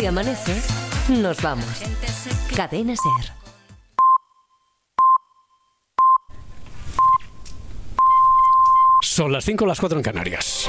Si amanece, nos vamos. Cadena SER. Son las 5, las 4 en Canarias.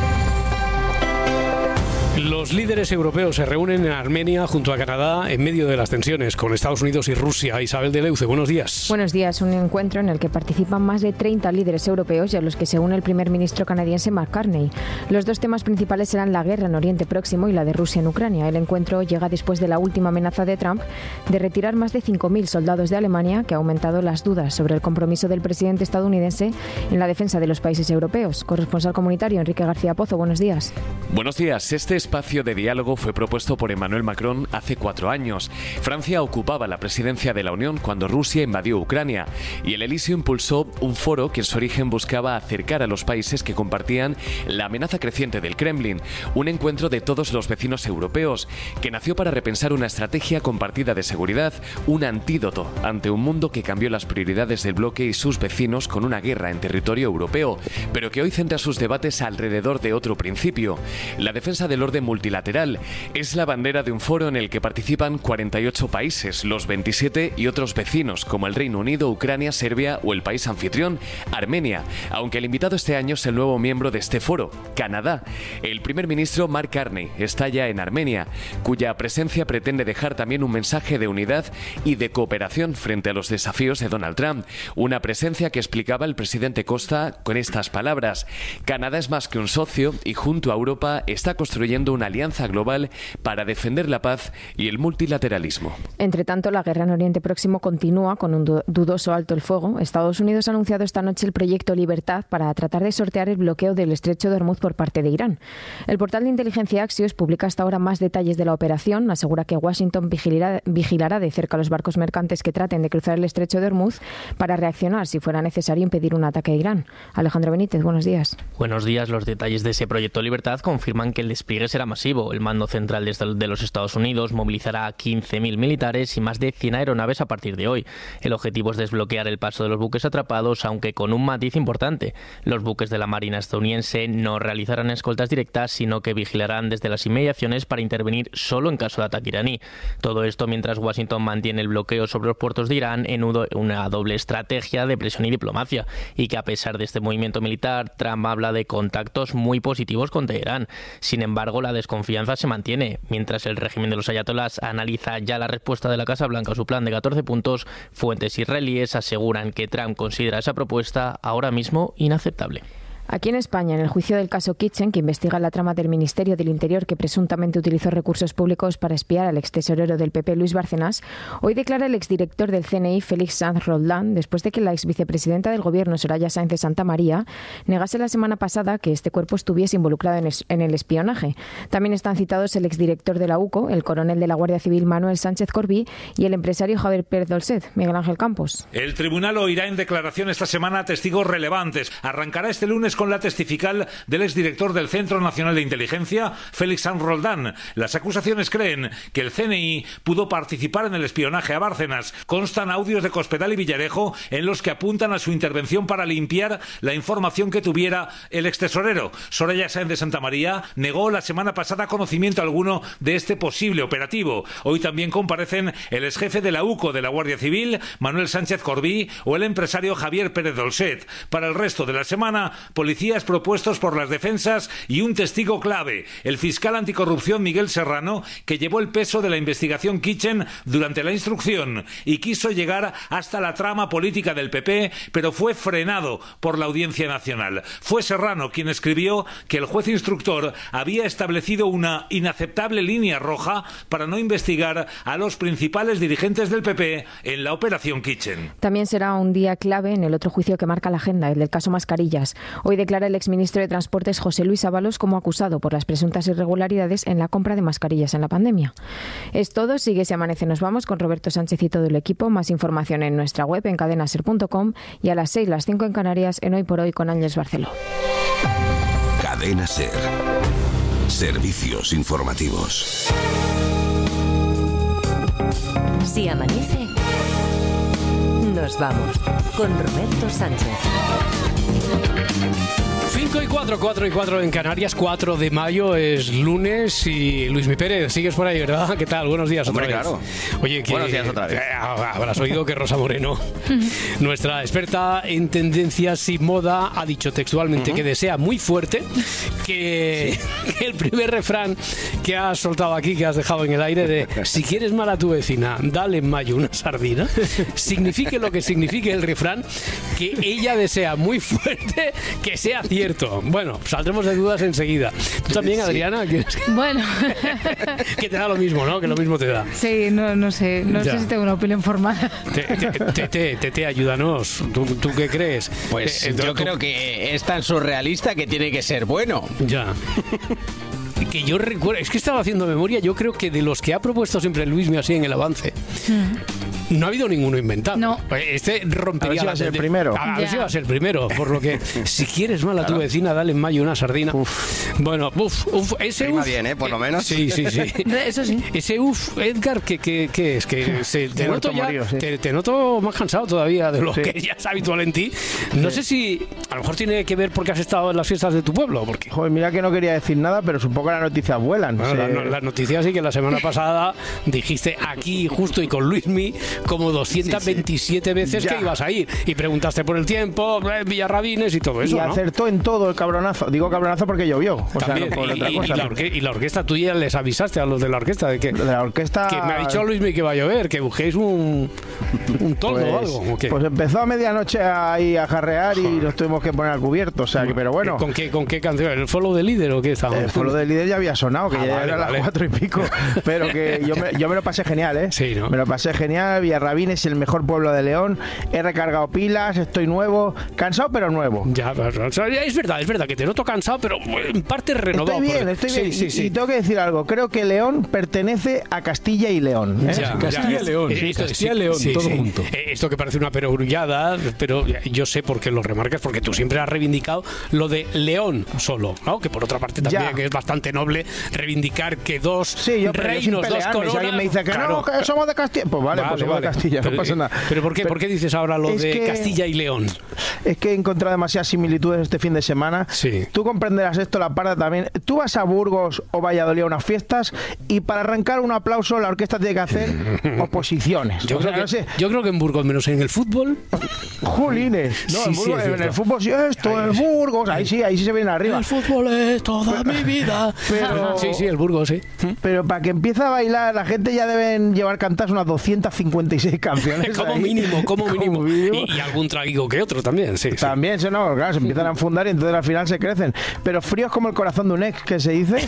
Los líderes europeos se reúnen en Armenia junto a Canadá en medio de las tensiones con Estados Unidos y Rusia. Isabel de Leuce, buenos días. Buenos días. Un encuentro en el que participan más de 30 líderes europeos y a los que se une el primer ministro canadiense Mark Carney. Los dos temas principales serán la guerra en Oriente Próximo y la de Rusia en Ucrania. El encuentro llega después de la última amenaza de Trump de retirar más de 5.000 soldados de Alemania, que ha aumentado las dudas sobre el compromiso del presidente estadounidense en la defensa de los países europeos. Corresponsal comunitario Enrique García Pozo, buenos días. Buenos días. Este espacio de diálogo fue propuesto por Emmanuel Macron hace 4 años. Francia ocupaba la presidencia de la Unión cuando Rusia invadió Ucrania y el Elíseo impulsó un foro que en su origen buscaba acercar a los países que compartían la amenaza creciente del Kremlin, un encuentro de todos los vecinos europeos que nació para repensar una estrategia compartida de seguridad, un antídoto ante un mundo que cambió las prioridades del bloque y sus vecinos con una guerra en territorio europeo, pero que hoy centra sus debates alrededor de otro principio: la defensa del orden multilateral. Es la bandera de un foro en el que participan 48 países, los 27 y otros vecinos como el Reino Unido, Ucrania, Serbia o el país anfitrión, Armenia, aunque el invitado este año es el nuevo miembro de este foro, Canadá. El primer ministro Mark Carney está ya en Armenia, cuya presencia pretende dejar también un mensaje de unidad y de cooperación frente a los desafíos de Donald Trump, una presencia que explicaba el presidente Costa con estas palabras: Canadá es más que un socio y junto a Europa está construyendo una alianza global para defender la paz y el multilateralismo. Entre tanto, la guerra en Oriente Próximo continúa con un dudoso alto el fuego. Estados Unidos ha anunciado esta noche el proyecto Libertad para tratar de sortear el bloqueo del estrecho de Hormuz por parte de Irán. El portal de inteligencia Axios publica hasta ahora más detalles de la operación. Asegura que Washington vigilará de cerca a los barcos mercantes que traten de cruzar el estrecho de Hormuz para reaccionar si fuera necesario impedir un ataque a Irán. Alejandro Benítez, buenos días. Buenos días. Los detalles de ese proyecto Libertad confirman que el despliegue será masivo. El mando central de los Estados Unidos movilizará a 15.000 militares y más de 100 aeronaves a partir de hoy. El objetivo es desbloquear el paso de los buques atrapados, aunque con un matiz importante. Los buques de la Marina estadounidense no realizarán escoltas directas, sino que vigilarán desde las inmediaciones para intervenir solo en caso de ataque iraní. Todo esto mientras Washington mantiene el bloqueo sobre los puertos de Irán en una doble estrategia de presión y diplomacia, y que a pesar de este movimiento militar, Trump habla de contactos muy positivos con Teherán. Sin embargo, la desconfianza se mantiene. Mientras el régimen de los ayatolás analiza ya la respuesta de la Casa Blanca a su plan de 14 puntos, fuentes israelíes aseguran que Trump considera esa propuesta ahora mismo inaceptable. Aquí en España, en el juicio del caso Kitchen, que investiga la trama del Ministerio del Interior que presuntamente utilizó recursos públicos para espiar al extesorero del PP, Luis Bárcenas, hoy declara el exdirector del CNI, Félix Sanz Roldán, después de que la exvicepresidenta del Gobierno, Soraya Sáenz de Santamaría, negase la semana pasada que este cuerpo estuviese involucrado en el espionaje. También están citados el exdirector de la UCO, el coronel de la Guardia Civil Manuel Sánchez Corbí y el empresario Javier Pérez Dolcet. Miguel Ángel Campos. El tribunal oirá en declaración esta semana a testigos relevantes. Arrancará este lunes con la testifical del exdirector del Centro Nacional de Inteligencia, Félix Sanz Roldán. Las acusaciones creen que el CNI pudo participar en el espionaje a Bárcenas. Constan audios de Cospedal y Villarejo en los que apuntan a su intervención para limpiar la información que tuviera el extesorero. Soraya Sáenz de Santamaría negó la semana pasada conocimiento alguno de este posible operativo. Hoy también comparecen el exjefe de la UCO de la Guardia Civil, Manuel Sánchez Corbí, o el empresario Javier Pérez Dolcet. Para el resto de la semana, policías propuestos por las defensas y un testigo clave, el fiscal anticorrupción Miguel Serrano, que llevó el peso de la investigación Kitchen durante la instrucción y quiso llegar hasta la trama política del PP, pero fue frenado por la Audiencia Nacional. Fue Serrano quien escribió que el juez instructor había establecido una inaceptable línea roja para no investigar a los principales dirigentes del PP en la operación Kitchen. También será un día clave en el otro juicio que marca la agenda, el del caso Mascarillas. Hoy declara el exministro de Transportes José Luis Ábalos como acusado por las presuntas irregularidades en la compra de mascarillas en la pandemia. Es todo, sigue Si Amanece. Nos vamos con Roberto Sánchez y todo el equipo. Más información en nuestra web en cadenaser.com y a las 6, las 5 en Canarias en Hoy por Hoy con Ángeles Barceló. Cadena SER. Servicios informativos. Si amanece, nos vamos con Roberto Sánchez. 5 4 y 4 en Canarias, 4 de mayo es lunes y Luismi Pérez, sigues por ahí, ¿verdad? ¿Qué tal? Buenos días otra vez. Claro. Oye, buenos días otra vez. Habrás oído que Rosa Moreno, nuestra experta en tendencias y moda, ha dicho textualmente que desea muy fuerte que el primer refrán que has soltado aquí, que has dejado en el aire de si quieres mal a tu vecina, dale en mayo una sardina, signifique lo que signifique el refrán, que ella desea muy fuerte que sea cierto. Bueno, saldremos de dudas enseguida. ¿Tú también, Adriana? Bueno. Que te da lo mismo, ¿no? Que lo mismo te da. Sí, no sé si tengo una opinión formada. Tete, ayúdanos. ¿Tú qué crees? Pues yo creo que es tan surrealista que tiene que ser bueno. Ya. Que yo recuerdo, es que estaba haciendo memoria, yo creo que de los que ha propuesto siempre Luismi así en el avance, no ha habido ninguno inventado. No. Este rompería a ver si va a ser el primero. A ver si va a ser el primero, por lo que si quieres mal a tu vecina, dale en mayo una sardina. Bueno, ese rima bien, por lo menos. Sí. Eso sí. Ese Edgar, ¿qué es? Que te noto ya, morío, sí. te noto más cansado todavía de lo que ya es habitual en ti. No sé si a lo mejor tiene que ver porque has estado en las fiestas de tu pueblo. Porque... Joder, mira que no quería decir nada, pero supongo que las noticias vuelan. Bueno, las noticias sí que la semana pasada dijiste aquí justo y con Luismi como 227 veces que ibas a ir y preguntaste por el tiempo, Villarrabines y todo eso, y acertó en todo el cabronazo. Digo cabronazo porque llovió. También, no por otra cosa. Y la orquesta, tú ya les avisaste a los de la orquesta de que la orquesta que me ha dicho Luismi que va a llover, que busquéis un toldo o algo. ¿O qué? Pues empezó a medianoche ahí a jarrear y nos tuvimos que poner al cubierto, o sea que, pero bueno. ¿Con qué canción? ¿El follow de líder o qué estaba? El follow de líder ya había sonado, que ya era las 4 y pico, pero que yo me lo pasé genial, ¿eh? Sí, ¿no? Me lo pasé genial. Villarrabín es el mejor pueblo de León. He recargado pilas, estoy nuevo, cansado pero nuevo. Ya, es verdad que te noto cansado, pero en parte renovado. Estoy bien. Sí. Y tengo que decir algo, creo que León pertenece a Castilla y León, ¿eh? Castilla y León. Castilla y León, todo junto. Esto que parece una perogrullada, pero yo sé por qué lo remarcas, porque tú siempre has reivindicado lo de León solo, ¿no? Que por otra parte también que es bastante noble reivindicar que dos reinos, dos coronas. Si alguien me dice que no, que somos de Castilla, pues vale, somos de Castilla, no pasa nada. Pero ¿por qué dices ahora lo de Castilla y León? Es que he encontrado demasiadas similitudes este fin de semana. Sí. Tú comprenderás esto, la parda también. Tú vas a Burgos o Valladolid a unas fiestas y para arrancar un aplauso la orquesta tiene que hacer oposiciones. Yo creo que en Burgos, menos en el fútbol. Julines. No, en Burgos, en el fútbol sí, en Burgos. Ahí sí se viene arriba. El fútbol es toda mi vida. Pero, sí, el Burgos, sí. Pero para que empiece a bailar, la gente ya deben llevar cantadas unas 256 canciones. Como mínimo. Y algún traguico que otro también, sí. También, sí. No, claro, se empiezan a enfundar y entonces al final se crecen. Pero fríos como el corazón de un ex, que se dice,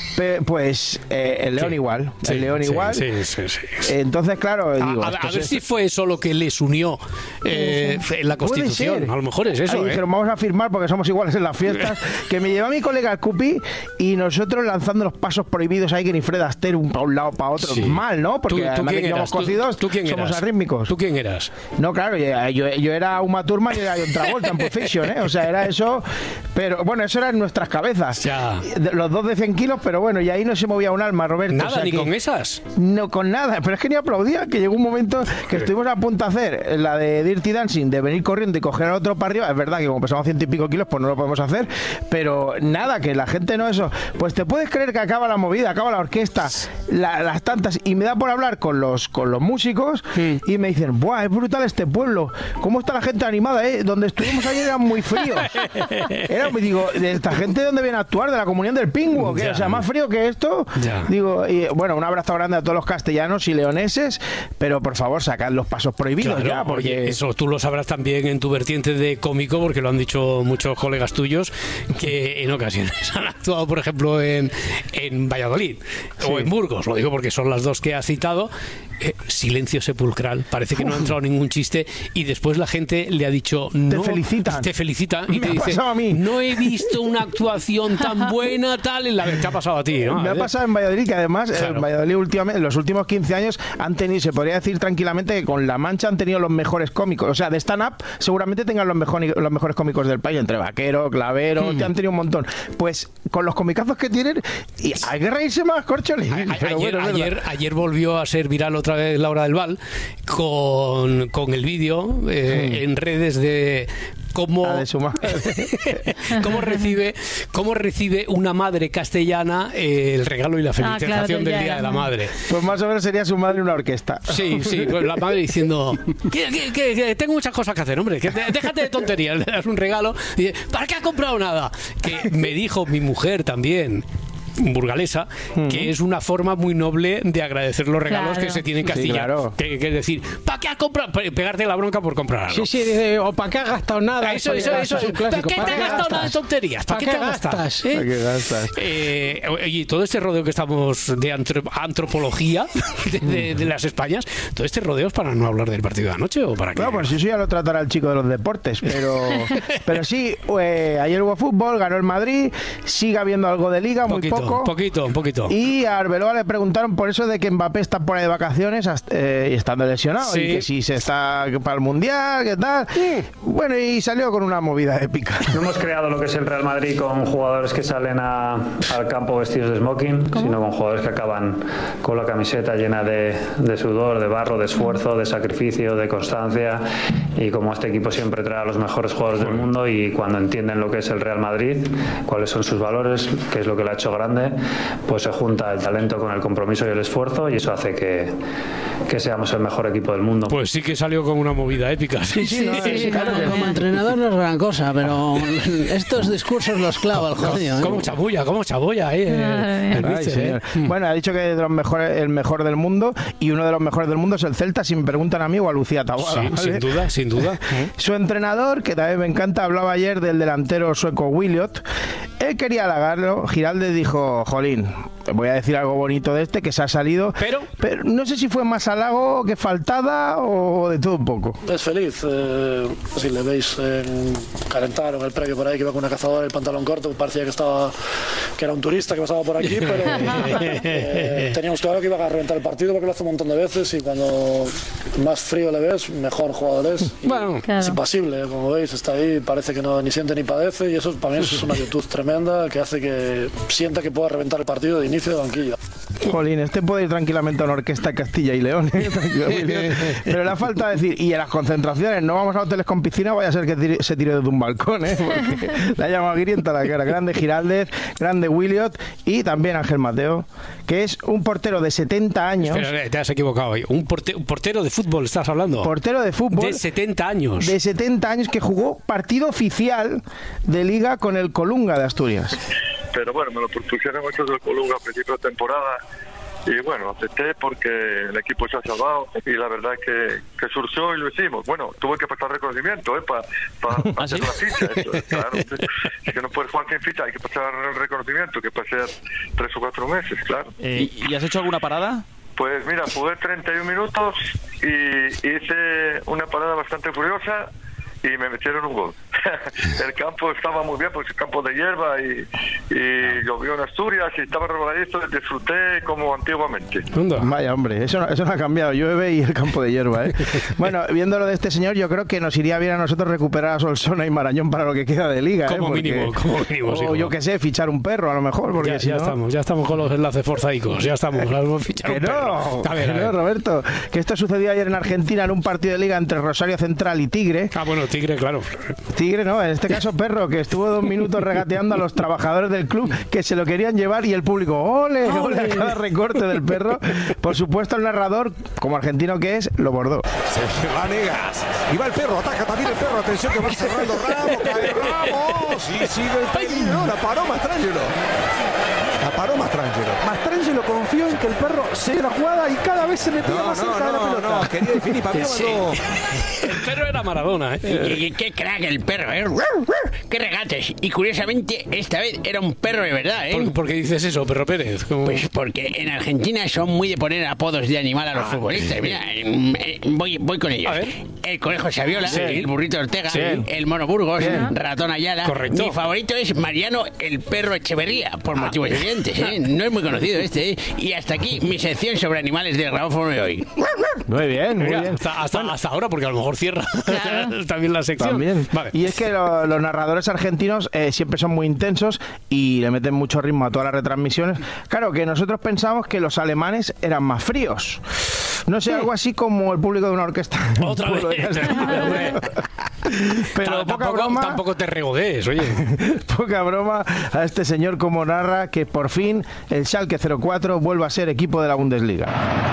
pues el León igual. El León igual. Sí. Entonces, claro, digo... A ver si fue eso lo que les unió en la Constitución. A lo mejor es eso. Dijeron, vamos a firmar porque somos iguales en las fiestas. Que me lleva mi colega el Cupi y nosotros lanzando los pasos prohibidos ahí que ni Fred Astaire para un lado, para otro. Mal, ¿no? Porque además de que íbamos cocidos, somos arrítmicos. ¿Tú quién eras? No, claro, yo era Uma Thurman y era John Travolta en Pulp Fiction, ¿eh? O sea, era eso. Pero bueno, eso era en nuestras cabezas. Ya. Los dos de 100 kilos, pero bueno, y ahí no se movía un alma, Roberto. Nada, o sea, ni con esas. No, con nada. Pero es que ni aplaudía, que llegó un momento que estuvimos a punto de hacer la de Dirty Dancing, de venir corriendo y coger al otro para arriba. Es verdad que como pesamos 100 y pico kilos, pues no lo podemos hacer. Pero nada, que la gente no eso. Pues te puedes creer que acaba la movida, acaba la orquesta, las tantas, y me da por hablar con los músicos y me dicen, ¡buah, es brutal este pueblo! ¿Cómo está la gente animada, eh? Donde estuvimos ayer era muy frío. Digo, ¿esta gente de dónde viene a actuar? ¿De la Comunión del Pingüo? O sea, más frío que esto. Digo, y bueno, un abrazo grande a todos los castellanos y leoneses, pero por favor, sacad los pasos prohibidos ya. Porque... Oye, eso tú lo sabrás también en tu vertiente de cómico, porque lo han dicho muchos colegas tuyos, que en ocasiones han actuado, por ejemplo, en Valladolid o en Burgos. Lo digo porque son las dos que has citado. Silencio sepulcral, parece que no ha entrado ningún chiste y después la gente le ha dicho no, te felicitan y te dice, no he visto una actuación tan buena tal en la que te ha pasado a ti, ¿no? Me ha pasado en Valladolid, que además en Valladolid últimamente, en los últimos 15 años han tenido, se podría decir tranquilamente que con La Mancha han tenido los mejores cómicos, o sea, de stand-up seguramente tengan los mejores cómicos del país, entre Vaquero, Clavero, ya han tenido un montón. Pues con los comicazos que tienen, y hay que reírse más, córchole. Ayer volvió a ser viral otra otra vez Laura del Val con el vídeo en redes de cómo recibe una madre castellana el regalo y la felicitación del Día de la Madre. Pues más o menos sería su madre una orquesta. Sí, pues la madre diciendo que tengo muchas cosas que hacer, hombre, que déjate de tonterías, le das un regalo y dice, ¿para qué has comprado nada? Que me dijo mi mujer también, burgalesa, que es una forma muy noble de agradecer los regalos que se tienen en Castilla. Sí, claro. Que es decir, ¿para qué has comprado? Pegarte la bronca por comprar algo. Sí, dice, o ¿para qué has gastado nada? Eso es un clásico. ¿Para qué te has gastado nada de tonterías? ¿Para qué te gastas? ¿Para qué gastas? Y todo este rodeo que estamos de antropología de las Españas, todo este rodeo es para no hablar del partido de anoche o para qué. Bueno, pues eso ya lo tratará el chico de los deportes, pero sí, ayer hubo fútbol, ganó el Madrid, sigue habiendo algo de liga, muy poco. Un poquito. Y a Arbeloa le preguntaron por eso de que Mbappé está por ahí de vacaciones y estando lesionado. Sí. Y que si se está para el Mundial, ¿qué tal? Bueno, y salió con una movida épica. No hemos creado lo que es el Real Madrid con jugadores que salen al campo vestidos de smoking, sino con jugadores que acaban con la camiseta llena de sudor, de barro, de esfuerzo, de sacrificio, de constancia. Y como este equipo siempre trae a los mejores jugadores del mundo, y cuando entienden lo que es el Real Madrid, cuáles son sus valores, qué es lo que le ha hecho grande, pues se junta el talento con el compromiso y el esfuerzo, y eso hace que seamos el mejor equipo del mundo. Pues sí que salió con una movida épica. Sí, claro, como entrenador no es gran cosa, pero estos discursos los clava el jodido. Como chabulla, Bueno, ha dicho que es el mejor del mundo, y uno de los mejores del mundo es el Celta, si me preguntan a mí, o a Lucía Taboada. Sí, ¿vale? sin duda. Su entrenador, que también me encanta, hablaba ayer del delantero sueco Williot. Él quería halagarlo. Giraldez dijo, jolín, voy a decir algo bonito de que se ha salido, pero no sé si fue más halago que faltada o de todo un poco. Es feliz, si le veis calentar en el previo por ahí, que iba con una cazadora y el pantalón corto, parecía que era un turista que pasaba por aquí, pero teníamos claro que iba a reventar el partido, porque lo hace un montón de veces, y cuando más frío le ves, mejor jugador es. Bueno, es impasible, como veis, está ahí, parece que no ni siente ni padece, y eso para mí es una virtud tremenda que hace que sienta que pueda reventar el partido de inicio de banquillo. Jolín, puede ir tranquilamente a una orquesta Castilla y León, pero le falta decir, y en las concentraciones no vamos a hoteles con piscina, vaya a ser que se tire desde un balcón, porque le ha llamado Guirienta la cara. Grande Giraldez, grande Williot, y también Ángel Mateo, que es un portero de 70 años. Espera, te has equivocado ahí. Un portero de fútbol, ¿estás hablando? Portero de fútbol. De 70 años. De 70 años, que jugó partido oficial de liga con el Colunga de Asturias. Pero bueno, me lo propusieron muchos del Colunga a principio de temporada, y bueno, acepté porque el equipo se ha salvado, y la verdad es que surgió y lo hicimos. Bueno, tuve que pasar reconocimiento para hacer la ficha. Eso, claro, es que no puedes jugar sin ficha, hay que pasar el reconocimiento, que puede ser 3 o 4 meses, claro. ¿Y has hecho alguna parada? Pues mira, jugué 31 minutos y hice una parada bastante curiosa, y me metieron un gol. El campo estaba muy bien, porque es campo de hierba, y llovió en Asturias y estaba revoladizo, y disfruté como antiguamente. Vaya, hombre, eso no ha cambiado, llueve y el campo de hierba, Bueno, viendo lo de este señor, yo creo que nos iría bien a nosotros recuperar a Solsona y Marañón para lo que queda de liga, como mínimo. O yo que sé, fichar un perro a lo mejor, porque ya estamos con los enlaces forzaicos, vamos a fichar un perro. A ver, Roberto, que esto sucedió ayer en Argentina en un partido de liga entre Rosario Central y Tigre. Bueno, Tigre, claro. Tigre, no, en este caso Perro, que estuvo 2 minutos regateando a los trabajadores del club, que se lo querían llevar, y el público, ¡ole! A cada recorte del Perro. Por supuesto, el narrador, como argentino que es, lo bordó. Vanegas, y va el Perro, ataca también el Perro, atención que va cerrando Ramos, cae Ramos, y sigue el peligro, la paró Mastrangelo. Mastrangelo confió en que el Perro se dio la jugada, y cada vez se metía más cerca de la pelota. No, quería definir, para mí El Perro era Maradona, Qué crack el Perro, qué regates. Y curiosamente, esta vez era un perro de verdad, ¿Por qué dices eso, Perro Pérez? Pues porque en Argentina son muy de poner apodos de animal a los futbolistas. Mira, voy con ellos. El Conejo Saviola, el Burrito Ortega, el Mono Burgos, Ratón Ayala. Correcto. Mi favorito es Mariano el Perro Echeverría, por motivos evidentes, No es muy conocido Y hasta aquí mi sección sobre animales del grabófono de hoy. Muy bien. Hasta ahora, porque a lo mejor cierra también la sección. También. Vale. Y es que los narradores argentinos siempre son muy intensos y le meten mucho ritmo a todas las retransmisiones. Claro, que nosotros pensamos que los alemanes eran más fríos. No sé, algo así como el público de una orquesta. Otra vez. Pero poca broma. Tampoco te regodees, oye. Poca broma a este señor como narra que por fin el Schalke 04 vuelve a ser equipo de la Bundesliga.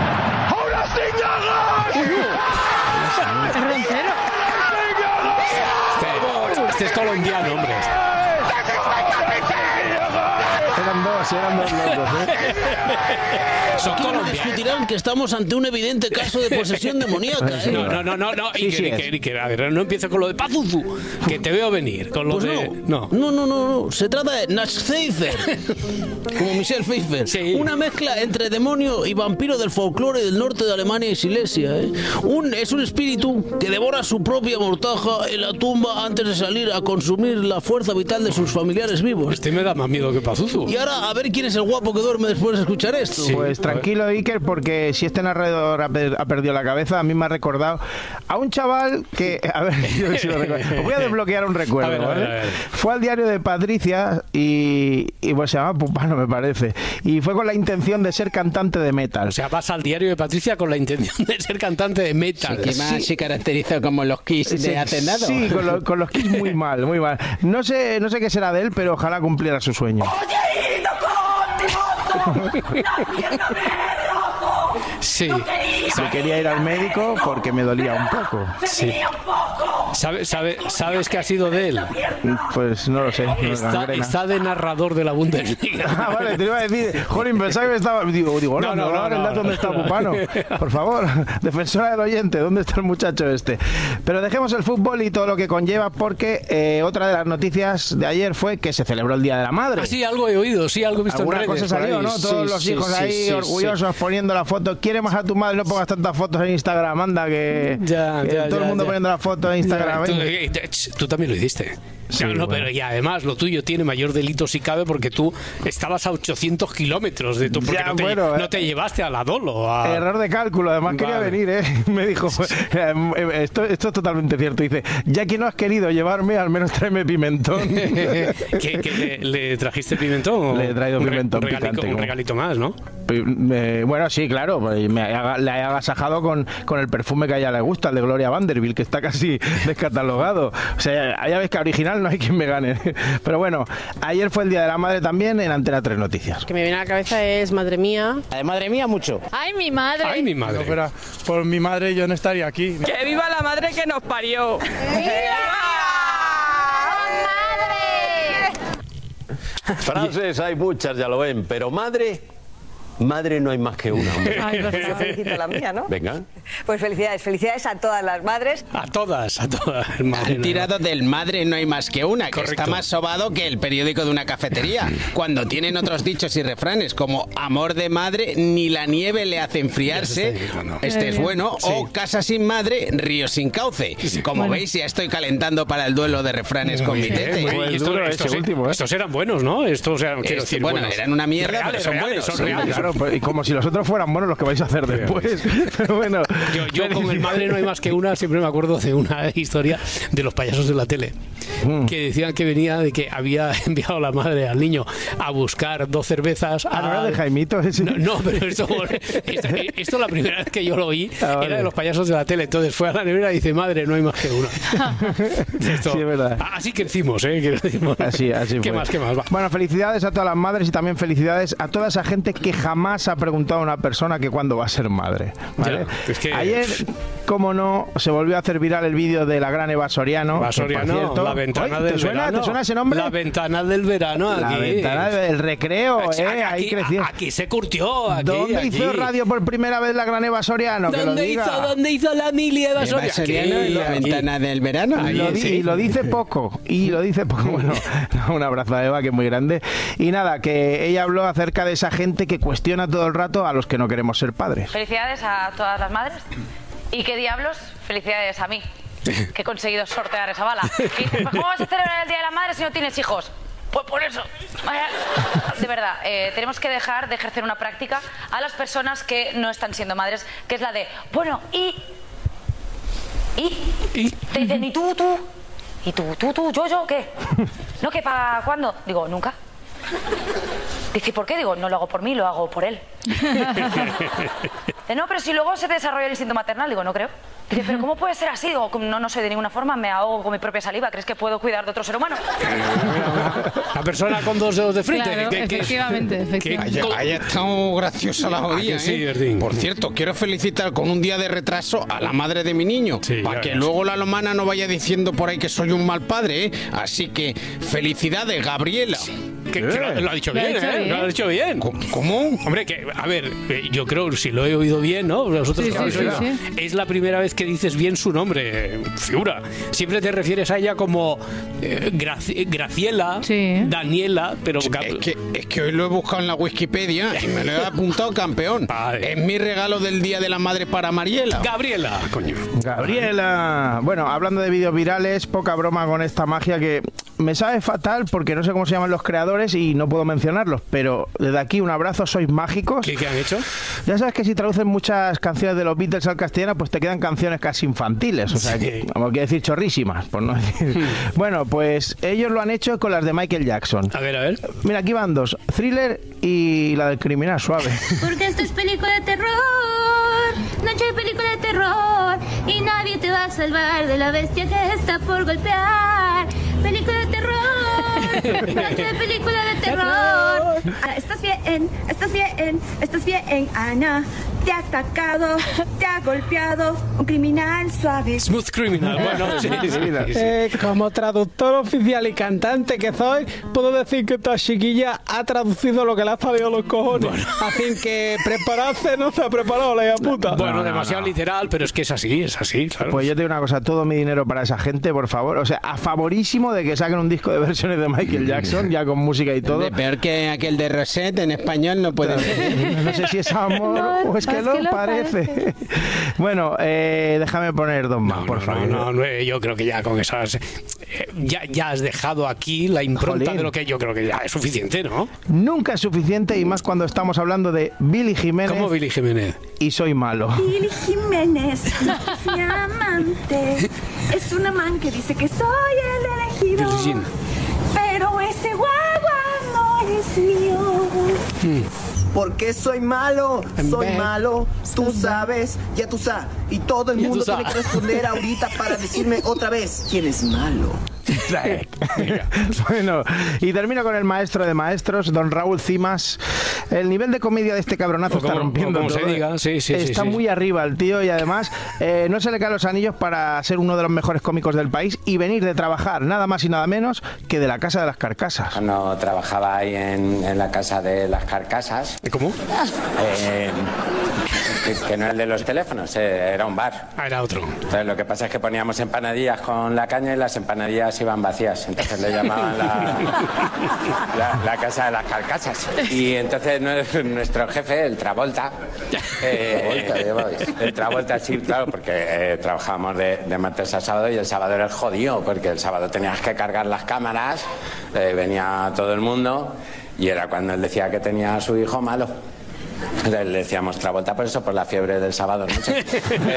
Este es colombiano, hombre. Eran dos locos, Son colombianos. Discutirán que estamos ante un evidente caso de posesión demoníaca. No. Iker, a ver, no empiezo con lo de Pazuzu, que te veo venir. Con lo pues de... No. Se trata de Nachtpfeifer, como Michelle Pfeiffer. Sí. Una mezcla entre demonio y vampiro del folclore del norte de Alemania y Silesia. Es un espíritu que devora su propia mortaja en la tumba antes de salir a consumir la fuerza vital de sus familiares vivos. Este me da más miedo que Pazuzu. Y ahora, a ver quién es el guapo que duerme después de escuchar esto. Sí, pues tranquilo, Iker, porque si este narrador ha perdido la cabeza, a mí me ha recordado a un chaval que... A ver, yo si lo recuerdo. Os voy a desbloquear un recuerdo, ¿vale? A ver. Fue al diario de Patricia y pues se llama Pupano, me parece. Y fue con la intención de ser cantante de metal. O sea, vas al diario de Patricia con la intención de ser cantante de metal. Sí, que más se caracterizó como los Kiss de Hacendado. Sí, con los Kiss muy mal, muy mal. No sé qué será de él, pero ojalá cumpliera su sueño. Sí. Me quería ir al médico porque me dolía un poco. Sí. ¿Sabes qué ha sido de él? Pues no lo sé. Está de narrador de la Bundesliga. Vale, te iba a decir, jolín, pensaba que estaba... Digo, no, ¿dónde está Pupano? Por favor, defensora del oyente, ¿dónde está el muchacho este? Pero dejemos el fútbol y todo lo que conlleva, porque otra de las noticias de ayer fue que se celebró el Día de la Madre. Ah, sí, algo he oído, sí, algo he visto en redes. Alguna cosa salió, ¿no? Todos los hijos ahí orgullosos poniendo la foto. ¿Quieres más a tu madre? No pongas tantas fotos en Instagram, anda, que todo el mundo poniendo la foto en Instagram. Tú también lo hiciste. Sí, no, pero y además lo tuyo tiene mayor delito si cabe porque tú estabas a 800 kilómetros de tu... Porque no te llevaste a la Dolo. Error de cálculo, además quería venir, me dijo, esto es totalmente cierto, dice, ya que no has querido llevarme, al menos tráeme pimentón. ¿Que le trajiste pimentón? Le he traído pimentón picante. Un regalito más, ¿no? Bueno, sí, claro, le he agasajado con el perfume que a ella le gusta, el de Gloria Vanderbilt, que está casi descatalogado. O sea, ya ves que original no hay quien me gane. Pero bueno, ayer fue el Día de la Madre también en Antena 3 Noticias. Lo que me viene a la cabeza es madre mía. Madre mía mucho. ¡Ay, mi madre! ¡Ay, mi madre! No, pero por mi madre yo no estaría aquí. ¡Que viva la madre que nos parió! ¡Viva! ¡Madre! Frases hay muchas, ya lo ven, pero madre no hay más que una, hombre. Ay, pues yo felicito a la mía, ¿no? Venga. Pues felicidades a todas las madres. A todas. Han tirado del madre no hay más que una, que está más sobado que el periódico de una cafetería. Cuando tienen otros dichos y refranes como amor de madre, ni la nieve le hace enfriarse, este es bueno, o casa sin madre, río sin cauce. Como veis, ya estoy calentando para el duelo de refranes con mi tete. Estos eran buenos, ¿no? Estos eran, quiero decir, bueno, eran una mierda, pero son buenos. Son reales. Claro, y como si los otros fueran buenos los que vais a hacer después. Pero bueno, yo con el madre no hay más que una, siempre me acuerdo de una historia de los payasos de la tele, que decían que venía de que había enviado la madre al niño a buscar 2 cervezas. ¿No era de Jaimito ese? No, pero esto la primera vez que yo lo oí era de los payasos de la tele. Entonces fue a la nevera y dice, madre, no hay más que una. Sí, es verdad. Así crecimos, Así ¿Qué más? Va. Bueno, felicidades a todas las madres y también felicidades a toda esa gente que jamás ha preguntado a una persona que cuándo va a ser madre, ¿vale? Es que... Ayer, como no, se volvió a hacer viral el vídeo de la gran Eva Soriano. La ventana del verano. ¿Te suena ese nombre? La ventana del verano, aquí. La ventana del recreo, ahí creció. Aquí se curtió. ¿Dónde hizo radio por primera vez la gran Eva Soriano? ¿Dónde hizo la mili Eva Soriano? En la ventana del verano. Y lo dice poco. Bueno, un abrazo a Eva, que es muy grande. Y nada, que ella habló acerca de esa gente que cuestiona todo el rato a los que no queremos ser padres. Felicidades a todas las madres. ¿Y qué diablos? Felicidades a mí, que he conseguido sortear esa bala. Y dices, pues ¿cómo vas a celebrar el Día de la Madre si no tienes hijos? Pues por eso. De verdad, tenemos que dejar de ejercer una práctica a las personas que no están siendo madres, que es la de, bueno, ¿y? Te dicen, ¿y tú? ¿Y tú? ¿Yo? ¿Qué? ¿No que para cuándo? Digo, nunca. Dice, ¿por qué? Digo, no lo hago por mí, lo hago por él. No, pero si luego se te desarrolla el instinto maternal, digo, no creo. Dice, ¿pero cómo puede ser así? Digo, no soy de ninguna forma, me ahogo con mi propia saliva. ¿Crees que puedo cuidar de otro ser humano? La persona con 2 dedos de frente. Claro, efectivamente. Haya estado graciosa la jodida, sí, Por cierto, quiero felicitar con un día de retraso a la madre de mi niño, para que luego la lomana no vaya diciendo por ahí que soy un mal padre, ¿eh? Así que felicidades, Gabriela. Que lo ha dicho bien, ¿eh? Lo ha dicho bien. ¿Cómo? Hombre, que, a ver, yo creo, si lo he oído bien, ¿no? Vosotros que habéis oído, es la primera vez que dices bien su nombre, figura. Siempre te refieres a ella como Graciela, Daniela, pero... Es que hoy lo he buscado en la Wikipedia y me lo he apuntado campeón. Es mi regalo del Día de la Madre para Mariela. Gabriela, coño. Gabriela. Bueno, hablando de vídeos virales, poca broma con esta magia que me sabe fatal porque no sé cómo se llaman los creadores y no puedo mencionarlos, pero desde aquí un abrazo, sois mágicos. ¿Qué han hecho? Ya sabes que si traducen muchas canciones de los Beatles al castellano, pues te quedan canciones casi infantiles, o sea, que, como quiero decir, chorrísimas, por no decir. Bueno, pues ellos lo han hecho con las de Michael Jackson. A ver. Mira, aquí van 2, Thriller y la del Criminal Suave. Porque esto es película de terror, noche de película de terror, y nadie te va a salvar de la bestia que está por golpear. Película de terror, noche de película de terror. Estás bien, Ana. Te ha atacado, te ha golpeado un criminal suave. Smooth Criminal, bueno, sí. Como traductor oficial y cantante que soy, puedo decir que esta chiquilla ha traducido lo que le ha salido a los cojones. Bueno. Así que prepararse no se ha preparado, la hija puta. Bueno, demasiado literal, pero es que es así, claro. Pues yo te digo una cosa, todo mi dinero para esa gente, por favor. O sea, a favorísimo de que saquen un disco de versiones de Michael Jackson, ya con música y todo. De peor que aquel de Rosette en español no puede ser. No sé si es amor o es que lo parece. Bueno, déjame poner 2 más, por favor. No, yo creo que ya con esas... ya has dejado aquí la impronta de lo que yo creo que ya es suficiente, ¿no? Nunca es suficiente, y más cuando estamos hablando de Billy Jiménez. ¿Cómo Billy Jiménez? Y soy malo. Billy Jiménez, mi amante, es un man que dice que soy el elegido, pero ese guagua no es mío. Porque soy malo, tú sabes, ya tú sabes. Y todo el mundo tiene que responder ahorita para decirme otra vez quién es malo. Bueno, y termino con el maestro de maestros, don Raúl Cimas. El nivel de comedia de este cabronazo está rompiendo todo. Se diga. Está muy arriba el tío, y además no se le caen los anillos para ser uno de los mejores cómicos del país y venir de trabajar nada más y nada menos que de la Casa de las Carcasas. Cuando trabajaba ahí en la Casa de las Carcasas. ¿Cómo? Que no era el de los teléfonos, era un bar. Era otro. Entonces lo que pasa es que poníamos empanadillas con la caña y las empanadillas iban vacías. Entonces le llamaban la Casa de las Carcasas. Y entonces nuestro jefe, el Travolta, el Travolta, sí, claro, porque trabajábamos de martes a sábado, y el sábado era el jodido, porque el sábado tenías que cargar las cámaras, venía todo el mundo, y era cuando él decía que tenía a su hijo malo. Le decíamos Travolta por eso, por la fiebre del sábado noche.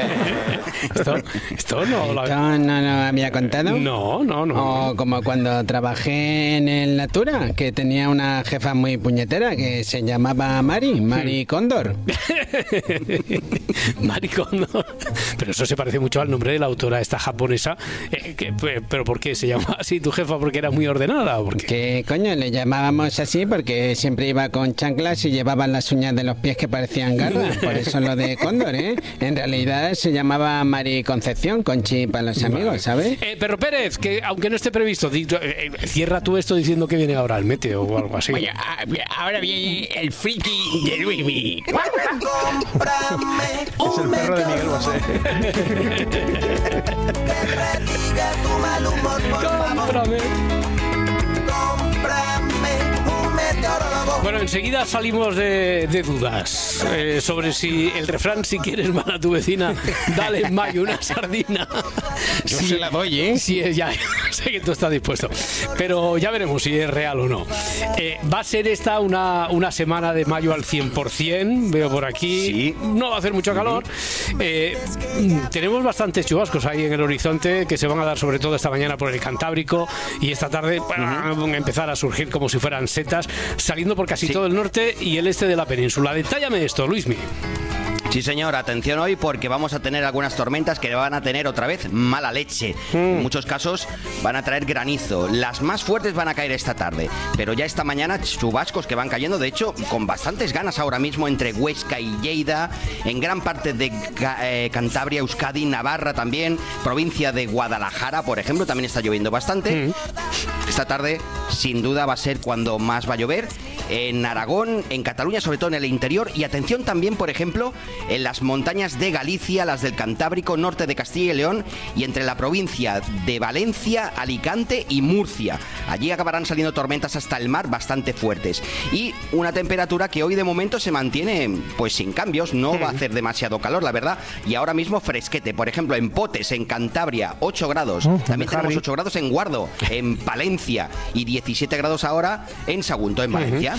¿Esto no había contado? No. O como cuando trabajé en el Natura, que tenía una jefa muy puñetera que se llamaba Mari Cóndor. Mari Cóndor. Pero eso se parece mucho al nombre de la autora esta japonesa. ¿Pero por qué se llama así tu jefa? ¿Porque era muy ordenada? Que coño, le llamábamos así porque siempre iba con chanclas y llevaba las uñas de los pies que parecían garras, por eso lo de Cóndor, ¿eh? En realidad se llamaba Mari Concepción, Conchi para los amigos, ¿sabes? Pero Pérez, que aunque no esté previsto, cierra tú esto diciendo que viene ahora el meteo o algo así. Oye, ahora viene el friki de Luis. Es el perro de Miguel Bosé. Cómprame. Bueno, enseguida salimos de dudas sobre si el refrán, si quieres mal a tu vecina, dale en mayo una sardina. Yo se la doy, ¿eh? Sí, ya sé que tú estás dispuesto. Pero ya veremos si es real o no. Va a ser esta una semana de mayo al 100%, veo por aquí. Sí. No va a hacer mucho calor. Tenemos bastantes chubascos ahí en el horizonte que se van a dar sobre todo esta mañana por el Cantábrico y esta tarde van a empezar a surgir como si fueran setas, saliendo por casi todo el norte y el este de la península. Detállame esto, Luismi. Sí, señor, atención hoy porque vamos a tener algunas tormentas que van a tener otra vez mala leche. En muchos casos van a traer granizo. Las más fuertes van a caer esta tarde, pero ya esta mañana chubascos que van cayendo, de hecho, con bastantes ganas ahora mismo entre Huesca y Lleida, en gran parte de Cantabria, Euskadi, Navarra también, provincia de Guadalajara, por ejemplo, también está lloviendo bastante. Esta tarde, sin duda, va a ser cuando más va a llover. En Aragón, en Cataluña, sobre todo en el interior, y atención también, por ejemplo, en las montañas de Galicia, las del Cantábrico, norte de Castilla y León, y entre la provincia de Valencia, Alicante y Murcia. Allí acabarán saliendo tormentas hasta el mar bastante fuertes. Y una temperatura que hoy de momento se mantiene pues sin cambios, no va a hacer demasiado calor, la verdad, y ahora mismo fresquete. Por ejemplo, en Potes, en Cantabria, 8 grados. También tenemos 8 grados en Guardo, en Palencia, y 17 grados ahora en Sagunto, en Valencia.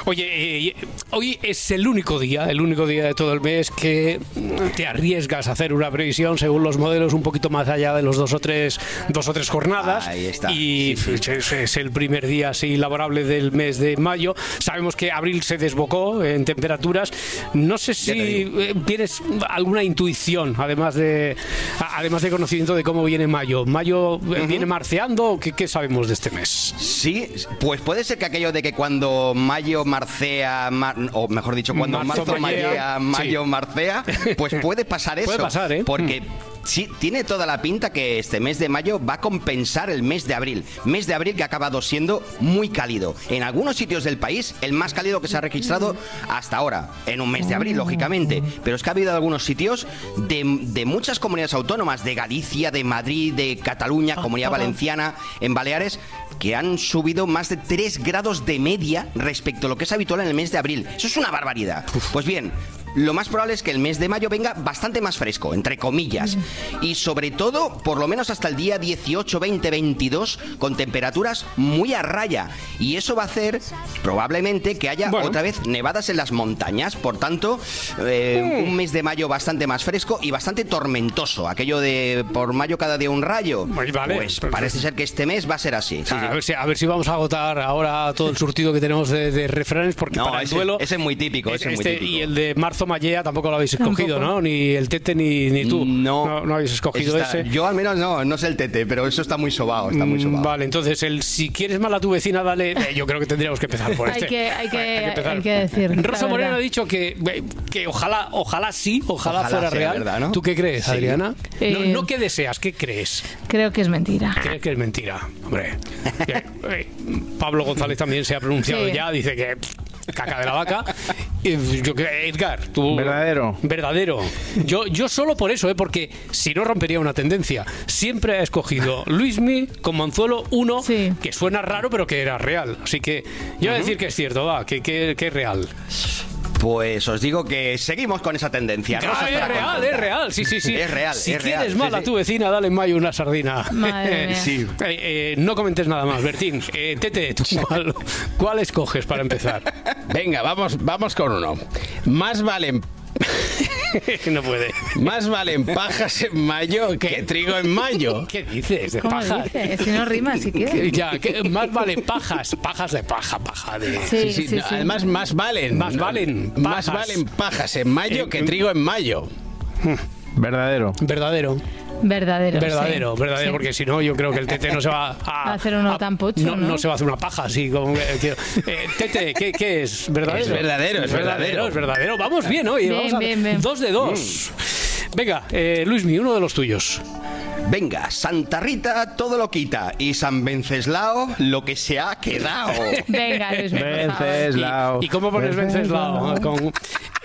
Oye, hoy es el único día de todo el mes que te arriesgas a hacer una previsión según los modelos un poquito más allá de los dos o tres jornadas. Ahí está. Y es el primer día así laborable del mes de mayo. Sabemos que abril se desbocó en temperaturas. No sé si tienes alguna intuición, además de conocimiento de cómo viene mayo. ¿Mayo viene marceando? ¿Qué sabemos de este mes? Sí, pues puede ser que aquello de que cuando mayo marcea, o mejor dicho, cuando marzo mallea, mayo marcea, pues puede pasar eso. Puede pasar, ¿eh? Porque sí, tiene toda la pinta que este mes de mayo va a compensar el mes de abril. Mes de abril que ha acabado siendo muy cálido. En algunos sitios del país, el más cálido que se ha registrado hasta ahora, en un mes de abril, lógicamente. Pero es que ha habido algunos sitios de muchas comunidades autónomas, de Galicia, de Madrid, de Cataluña, Comunidad Valenciana, en Baleares, que han subido más de 3 grados de media respecto a lo que es habitual en el mes de abril. Eso es una barbaridad. Pues bien, lo más probable es que el mes de mayo venga bastante más fresco, entre comillas. Y sobre todo, por lo menos hasta el día 18, 20, 22, con temperaturas muy a raya. Y eso va a hacer, probablemente, que haya otra vez nevadas en las montañas. Por tanto, un mes de mayo bastante más fresco y bastante tormentoso. Aquello de por mayo cada día un rayo. Pues parece ser que este mes va a ser así. Sí, a ver si vamos a agotar ahora todo el surtido que tenemos de refranes, porque para el duelo... Ese es muy típico, y el de marzo mallea tampoco lo habéis escogido, ¿no? Ni el Tete ni tú. No habéis escogido ese. Yo al menos no sé el Tete, pero eso está muy sobado, Vale, entonces si quieres mal a tu vecina, dale. Yo creo que tendríamos que empezar por este. Hay que decir. Rosa Moreno ha dicho que ojalá fuera sea real. Verdad, ¿no? ¿Tú qué crees, Adriana? No qué deseas, ¿qué crees? Creo que es mentira. ¿Crees que es mentira? Hombre. Pablo González también se ha pronunciado ya, dice que caca de la vaca. Edgar, tú... Verdadero. Yo solo por eso, porque si no rompería una tendencia. Siempre ha escogido Luismi con Manzuelo uno, que suena raro pero que era real. Así que yo voy a decir que es cierto, que es real. Pues os digo que seguimos con esa tendencia. Es real. Sí. Es real. Si quieres mal a tu vecina, dale en mayo una sardina. Sí. No comentes nada más, Bertín. Tete, ¿tú cuál escoges para empezar? Venga, vamos con uno. Más valen... No puede. Más valen pajas en mayo que trigo en mayo. ¿Qué dices? ¿Cómo pajas? dices? Si no rima, si quieres. Más valen pajas de paja de... Sí. Además, más valen pajas en mayo que trigo en mayo. Verdadero, porque si no, yo creo que el Tete no se va a hacer uno tan pocho, no se va a hacer una paja así como Tete, ¿qué es? ¿Verdadero? Es verdadero. Vamos bien hoy. Bien. 2 de 2. Venga, Luismi, uno de los tuyos. Venga, Santa Rita todo lo quita y San Venceslao lo que se ha quedado. Venga, Venceslao. ¿Y cómo pones Venceslao? Con...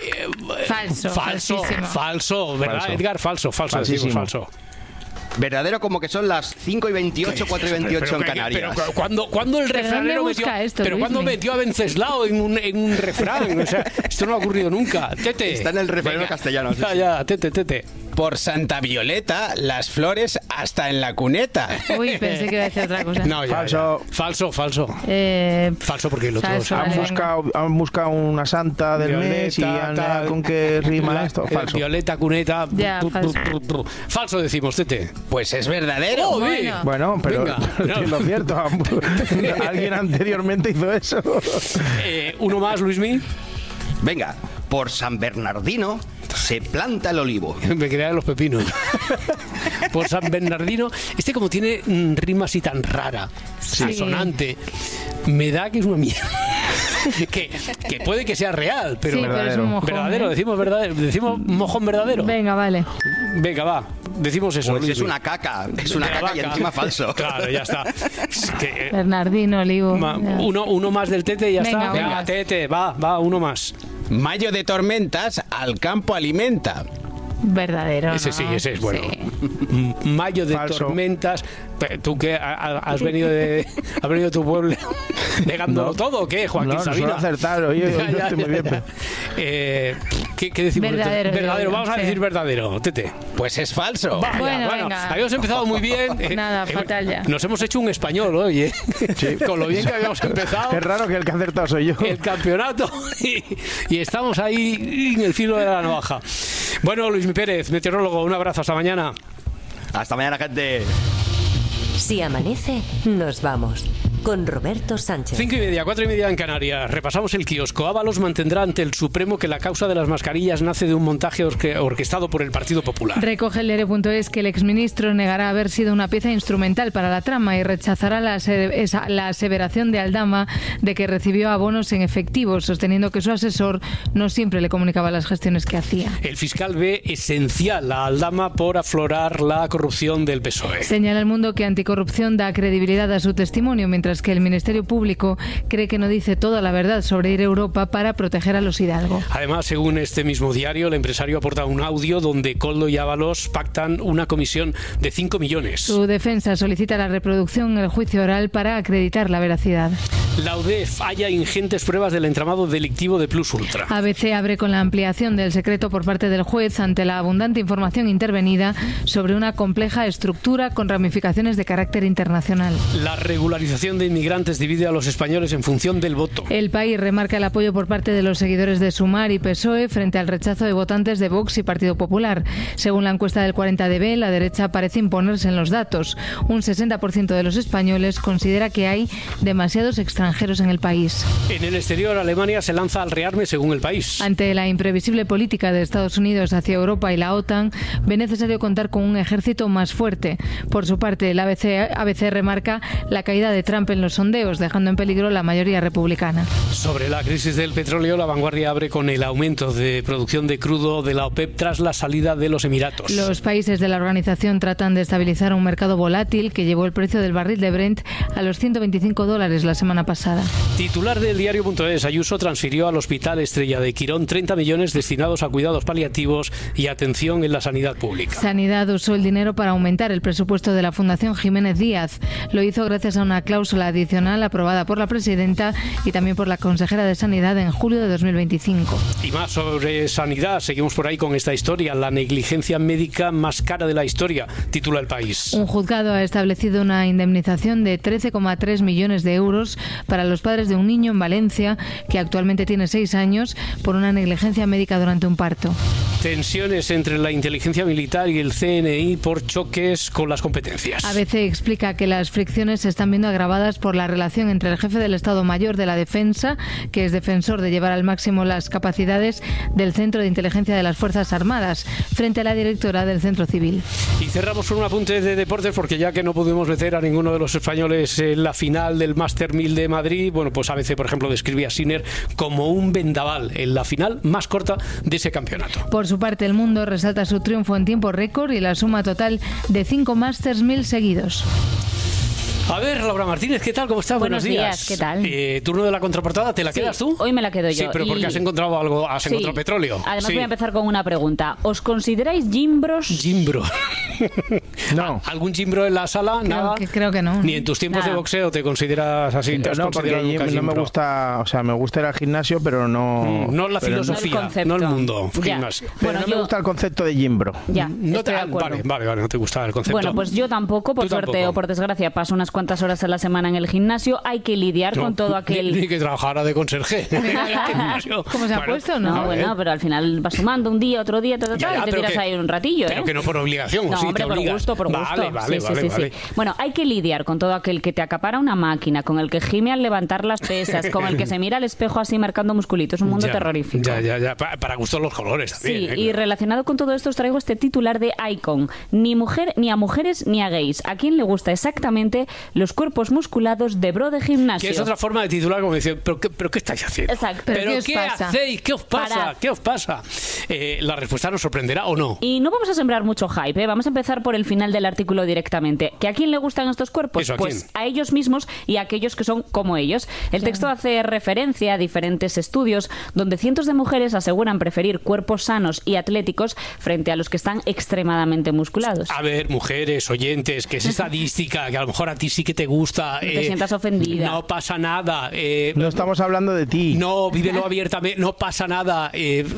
Falso, ¿verdad, falso. Edgar? Falso. Verdadero como que son las 5:28, 4:28 en Canarias. Pero cuando el refranero metió a Venceslao en un refrán. O sea, esto no ha ocurrido nunca. Tete. Está en el refranero castellano. Ya, Tete. Por Santa Violeta, las flores hasta en la cuneta. Uy, pensé que iba a decir otra cosa. No, ya, Falso. ya. Falso. Falso porque el otro... Falso, vale, Han buscado una santa del Violeta, mes y han tal. ¿con qué rima esto? Falso. Violeta, cuneta... Ya, falso. Falso decimos, Tete. Pues es verdadero. Oh, Bueno, pero Venga. es lo cierto. Alguien anteriormente hizo eso. Uno más, Luismi. Venga, por San Bernardino se planta el olivo. Me crean los pepinos. Por San Bernardino, como tiene rima así tan rara, asonante, me da que es una mierda. que puede que sea real, pero, Sí, pero es un mojón, verdadero, decimos mojón verdadero. Venga, vale. Venga, va, decimos eso. Pues Luismi. es una caca, es una De caca y vaca. encima falso. Claro, ya está. Es que, Bernardino, olivo. ya. uno más del Tete y ya Venga, está. venga. Venga, Tete, va, uno más. Mayo de tormentas al campo alimenta. Verdadero. Ese ¿no? sí, ese es bueno. Sí. Mayo de Falso. tormentas. Tú que has venido de tu pueblo negándolo todo, ¿o qué, Joaquín No, Sabina? suelo acertar, hoy no estoy muy bien. ¿Qué decimos? Verdadero, Verdadero, vamos a sí. decir verdadero, Tete. Pues es falso. Vaya, Bueno, venga. habíamos empezado muy bien. Nada, fatal ya. Nos hemos hecho un español hoy, ¿eh? Con lo bien que habíamos empezado. Es raro que el que ha acertado soy yo. El campeonato y estamos ahí en el filo de la navaja. Bueno, Luismi Pérez, meteorólogo, un abrazo, hasta mañana. Hasta mañana, gente. Si amanece, nos vamos. Con Roberto Sánchez. 5:30, 4:30 en Canarias. Repasamos el kiosco. Ábalos mantendrá ante el Supremo que la causa de las mascarillas nace de un montaje orquestado por el Partido Popular. Recoge el diario.es que el exministro negará haber sido una pieza instrumental para la trama y rechazará la aseveración de Aldama de que recibió abonos en efectivo, sosteniendo que su asesor no siempre le comunicaba las gestiones que hacía. El fiscal ve esencial a Aldama por aflorar la corrupción del PSOE. Señala El Mundo que Anticorrupción da credibilidad a su testimonio, mientras que el Ministerio Público cree que no dice toda la verdad sobre ir a Europa para proteger a los Hidalgo. Además, según este mismo diario, el empresario aporta un audio donde Koldo y Ábalos pactan una comisión de 5 millones. Su defensa solicita la reproducción en el juicio oral para acreditar la veracidad. La UDEF halla ingentes pruebas del entramado delictivo de Plus Ultra. ABC abre con la ampliación del secreto por parte del juez ante la abundante información intervenida sobre una compleja estructura con ramificaciones de carácter internacional. La regularización de inmigrantes divide a los españoles en función del voto. El País remarca el apoyo por parte de los seguidores de Sumar y PSOE frente al rechazo de votantes de Vox y Partido Popular. Según la encuesta del 40DB, la derecha parece imponerse en los datos. Un 60% de los españoles considera que hay demasiados extranjeros en el país. En el exterior, Alemania se lanza al rearme según el país. Ante la imprevisible política de Estados Unidos hacia Europa y la OTAN, ve necesario contar con un ejército más fuerte. Por su parte, el ABC remarca la caída de Trump en los sondeos, dejando en peligro la mayoría republicana. Sobre la crisis del petróleo, La Vanguardia abre con el aumento de producción de crudo de la OPEP tras la salida de los Emiratos. Los países de la organización tratan de estabilizar un mercado volátil que llevó el precio del barril de Brent a los $125 la semana pasada. Titular del diario.es, Ayuso transfirió al Hospital Estrella de Quirón 30 millones destinados a cuidados paliativos y atención en la sanidad pública. Sanidad usó el dinero para aumentar el presupuesto de la Fundación Jiménez Díaz. Lo hizo gracias a una cláusula adicional aprobada por la presidenta y también por la consejera de Sanidad en julio de 2025. Y más sobre sanidad, seguimos por ahí con esta historia, la negligencia médica más cara de la historia, titula El País. Un juzgado ha establecido una indemnización de 13,3 millones de euros para los padres de un niño en Valencia que actualmente tiene 6 años por una negligencia médica durante un parto. Tensiones entre la inteligencia militar y el CNI por choques con las competencias. ABC explica que las fricciones se están viendo agravadas por la relación entre el jefe del Estado Mayor de la Defensa, que es defensor de llevar al máximo las capacidades del Centro de Inteligencia de las Fuerzas Armadas, frente a la directora del Centro Civil. Y cerramos con un apunte de deportes, porque ya que no pudimos meter a ninguno de los españoles en la final del Master 1000 de Madrid, bueno, pues ABC, por ejemplo, describía a Sinner como un vendaval en la final más corta de ese campeonato. Por su parte, El Mundo resalta su triunfo en tiempo récord y la suma total de 5 Masters 1000 seguidos. A ver, Laura Martínez, ¿qué tal? ¿Cómo estás? Buenos días, ¿qué tal? Turno de la contraportada, ¿te la quedas tú? Hoy me la quedo yo. Sí, pero porque has encontrado algo, has encontrado petróleo. Además Sí. voy a empezar con una pregunta. ¿Os consideráis gimbros? Gimbro. No. ¿Algún gimbro en la sala? Nada. Creo que no. Ni en tus tiempos Nada. de boxeo te consideras así. ¿Te has No, porque considerado nunca no me gimbro? gusta, o sea, me gusta ir al gimnasio, pero no... No la pero filosofía, no no el el mundo. Ya. Gimnasio. Pero Bueno, no me yo- gusta el concepto de gimbro. Ya, No estoy te, de acuerdo. vale, no te gusta el concepto. Bueno, pues yo tampoco, por Tú suerte tampoco. o por desgracia, paso unas cuantas horas a la semana en el gimnasio. Hay que lidiar No, con todo aquel... Ni que trabajara de conserje. ¿Cómo se ha puesto? No. No, bueno, pero al final vas sumando un día, otro día, Ya, y te pero tiras que- ahí un ratillo, Pero ¿eh? que no por obligación, No, sí, hombre, te por obligas. gusto, por gusto. Vale, vale, Sí, vale, sí, vale. Bueno, hay que lidiar con todo aquel que te acapara una máquina, con el que gime al levantar las pesas, con el que se mira al espejo así marcando musculitos. Es un mundo Ya, terrorífico. Ya. Para gustos los colores también. Sí, y relacionado con todo esto os traigo este titular de Icon. Ni a mujeres ni a gays. ¿A quién le gusta exactamente los cuerpos musculados de bro de gimnasio? Que es otra forma de titular, como decir, ¿pero qué estáis haciendo? Exacto. ¿Pero ¿Qué os qué pasa? hacéis? ¿Qué os pasa? Parad. ¿Qué os pasa? La respuesta nos sorprenderá o no. Y no vamos a sembrar mucho hype, ¿eh? Vamos a empezar por el final del artículo directamente. ¿Que a quién le gustan estos cuerpos? ¿Eso a Pues quién? a ellos mismos y a aquellos que son como ellos. El texto hace referencia a diferentes estudios donde cientos de mujeres aseguran preferir cuerpos sanos y atléticos frente a los que están extremadamente musculados. A ver, mujeres, oyentes, que es estadística, que a lo mejor a ti sí que te gusta. No te sientas ofendida. No pasa nada. No estamos hablando de ti. No, vívelo abiertamente, no pasa nada.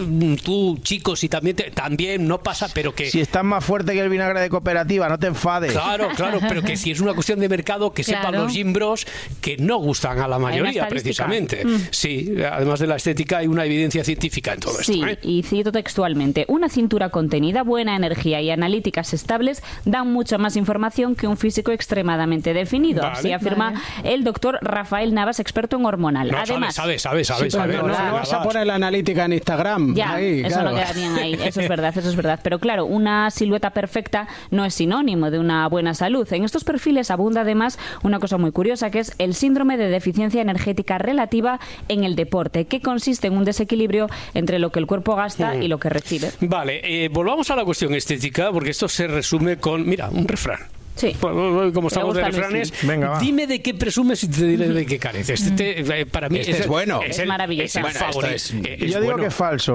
Tú, chicos, si también no pasa, pero que... Si estás más fuerte que el vinagre de cooperativa, no te enfades. Claro, pero que si es una cuestión de mercado, que sepan Claro. los gimbros que no gustan a la una mayoría, estadística. precisamente. Mm. Sí, además de la estética hay una evidencia científica en todo Sí, esto. ¿eh? y cito textualmente, una cintura contenida, buena energía y analíticas estables dan mucha más información que un físico extremadamente definido, Vale. así afirma el doctor Rafael Navas, experto en hormonal. No, Además, sabe. Sí, pero no vas a poner la analítica en Instagram. ya, ahí, eso claro. no queda bien ahí, eso es verdad. Pero claro, una silueta perfecta no es sinónimo de una buena salud. En estos perfiles abunda además una cosa muy curiosa, que es el síndrome de deficiencia energética relativa en el deporte, que consiste en un desequilibrio entre lo que el cuerpo gasta y lo que recibe. Vale, volvamos a la cuestión estética, porque esto se resume con, mira, un refrán. Sí. Como estamos de gusta, refranes, Luisín. Venga, va. dime de qué presumes y te diré de qué careces. Para mí Este es bueno. Es maravilloso. el Bueno, favorito. esto es- Es Yo digo bueno. que es falso.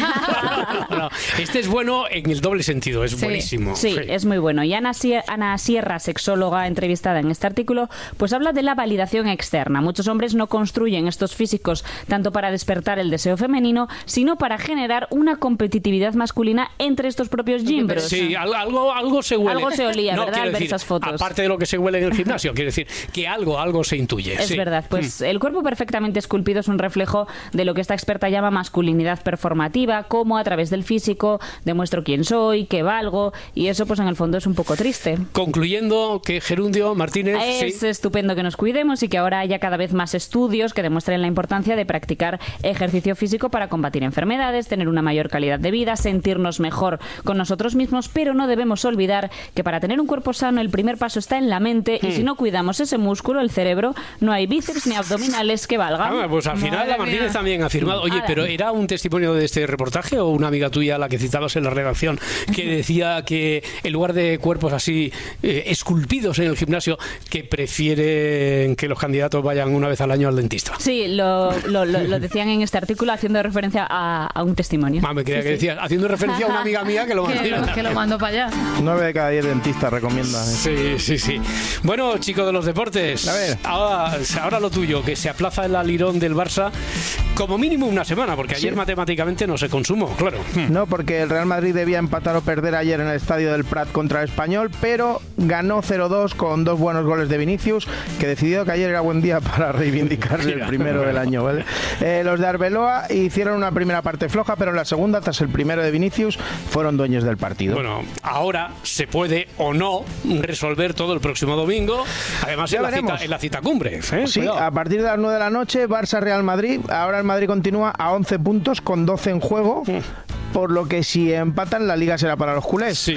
No, este es bueno en el doble sentido, es buenísimo. Sí, es muy bueno. Y Ana Sierra, sexóloga entrevistada en este artículo, pues habla de la validación externa. Muchos hombres no construyen estos físicos tanto para despertar el deseo femenino, sino para generar una competitividad masculina entre estos propios gimbros. Sí, algo se huele. Algo se olía, ¿verdad, quiero al ver decir, esas fotos? Aparte de lo que se huele en el gimnasio, quiero decir que algo se intuye. Es sí. verdad, pues el cuerpo perfectamente esculpido es un reflejo de lo que esta experta llama masculinidad performativa, cómo a través del físico demuestro quién soy, qué valgo, y eso pues en el fondo es un poco triste. Concluyendo que Gerundio Martínez... Es sí. estupendo que nos cuidemos y que ahora haya cada vez más estudios que demuestren la importancia de practicar ejercicio físico para combatir enfermedades, tener una mayor calidad de vida, sentirnos mejor con nosotros mismos, pero no debemos olvidar que para tener un cuerpo sano el primer paso está en la mente y si no cuidamos ese músculo, el cerebro, no hay bíceps ni abdominales que valgan. Pues al final la Martínez también ha afirmado. Oye, Ala. pero ¿era un testimonio de este reportaje o una amiga tuya, la que citabas en la redacción, que decía que en lugar de cuerpos así esculpidos en el gimnasio, que prefieren que los candidatos vayan una vez al año al dentista? Sí, lo decían en este artículo haciendo referencia a un testimonio. Me creía Sí, que sí. decías, haciendo referencia a una amiga mía que lo que lo mando para allá. 9 de cada 10 dentistas recomiendan. Sí. Bueno, chico de los deportes, A ver. ahora lo tuyo, que se aplaza el alirón del Barça como mínimo una semana, porque ayer matemáticamente no se consumó, claro. No, porque el Real Madrid debía empatar o perder ayer en el estadio del Prat contra el Español, pero ganó 0-2 con 2 buenos goles de Vinicius, que decidió que ayer era buen día para reivindicarse el primero del año, ¿vale? Los de Arbeloa hicieron una primera parte floja, pero en la segunda, tras el primero de Vinicius, fueron dueños del partido. Bueno, ahora se puede o no resolver todo el próximo domingo, además Ya en veremos. la cita cumbre. Sí, Cuidado. a partir de las 9 de la noche, Barça-Real Madrid. Ahora el Madrid continúa a 11 puntos con 12 en juego, por lo que si empatan la liga será para los culés. Sí.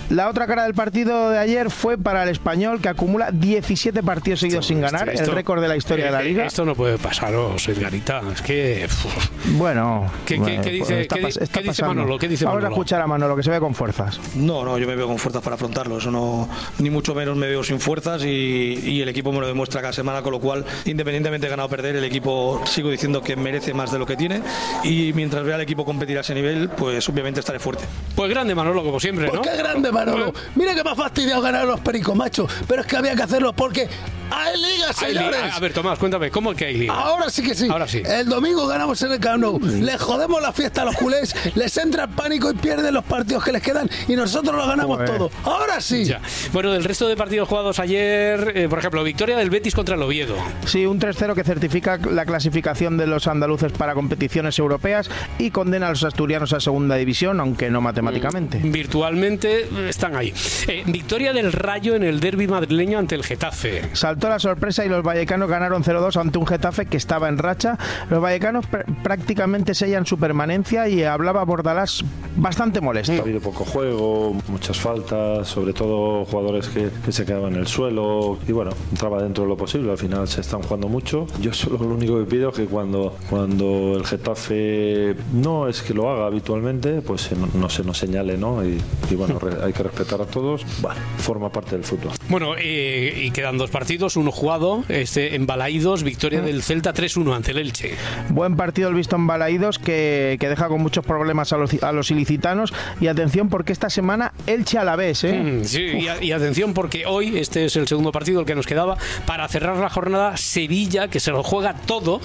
La otra cara del partido de ayer fue para el Español, que acumula 17 partidos seguidos sin ganar, el récord de la historia de la Liga. Esto no puede pasaros, Edgarita. Es que... Bueno... ¿Qué dice Manolo? Vamos a escuchar a Manolo, que se ve con fuerzas. No, yo me veo con fuerzas para afrontarlo. Eso no, ni mucho menos me veo sin fuerzas y el equipo me lo demuestra cada semana, con lo cual, independientemente de ganar o perder, el equipo sigo diciendo que merece más de lo que tiene y mientras vea al equipo competir a ese nivel, pues obviamente estaré fuerte. Pues grande Manolo, como siempre, ¿no? Pues qué grande Manolo. Mira que me ha fastidiado ganar los Pericos, macho, pero es que había que hacerlo porque hay liga, señores. A ver, Tomás, cuéntame, ¿cómo es que hay liga? Ahora sí que sí. Ahora sí. El domingo ganamos en el Camp Nou. Les jodemos la fiesta a los culés, les entra el pánico y pierden los partidos que les quedan y nosotros lo ganamos todo. Ahora sí. Ya. Bueno, del resto de partidos jugados ayer, por ejemplo, victoria del Betis contra el Oviedo. Sí, un 3-0 que certifica la clasificación de los andaluces para competiciones europeas y condena a los asturianos a segunda división, aunque no matemáticamente. Virtualmente están ahí. Victoria del Rayo en el derbi madrileño ante el Getafe. Saltó la sorpresa y los vallecanos ganaron 0-2 ante un Getafe que estaba en racha. Los vallecanos prácticamente sellan su permanencia y hablaba Bordalás bastante molesto. Ha habido poco juego, muchas faltas, sobre todo jugadores que se quedaban en el suelo y bueno, entraba dentro de lo posible. Al final se están jugando mucho. Yo solo lo único que pido es que cuando el Getafe no es que lo haga habitualmente, pues no se nos señale, ¿no? Y bueno, hay que respetar a todos. Bueno, forma parte del fútbol. Bueno, y quedan dos partidos, uno jugado, en Balaídos, victoria del Celta 3-1 ante el Elche. Buen partido el visto en Balaídos que deja con muchos problemas a los ilicitanos y atención porque esta semana Elche Alavés, Sí, y atención porque hoy, este es el segundo partido, el que nos quedaba, para cerrar la jornada Sevilla, que se lo juega todo.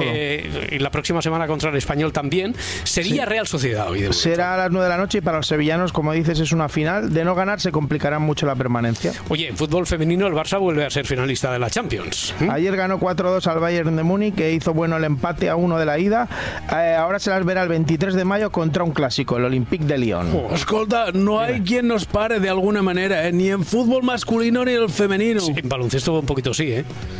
Y la próxima semana contra el Español también. Sevilla Real Sociedad hoy. Será a las 9 de la noche y para los sevillanos, como dices, es una final. De no ganar se complicará mucho la permanencia. Oye, en fútbol femenino el Barça vuelve a ser finalista de la Champions. Ayer ganó 4-2 al Bayern de Múnich, que hizo bueno el empate a 1 de la ida. Ahora se las verá el 23 de mayo contra un clásico, el Olympique de Lyon. Escolta, no hay quien nos pare de alguna manera, ni en fútbol masculino ni en el femenino. Sí, en baloncesto un poquito sí,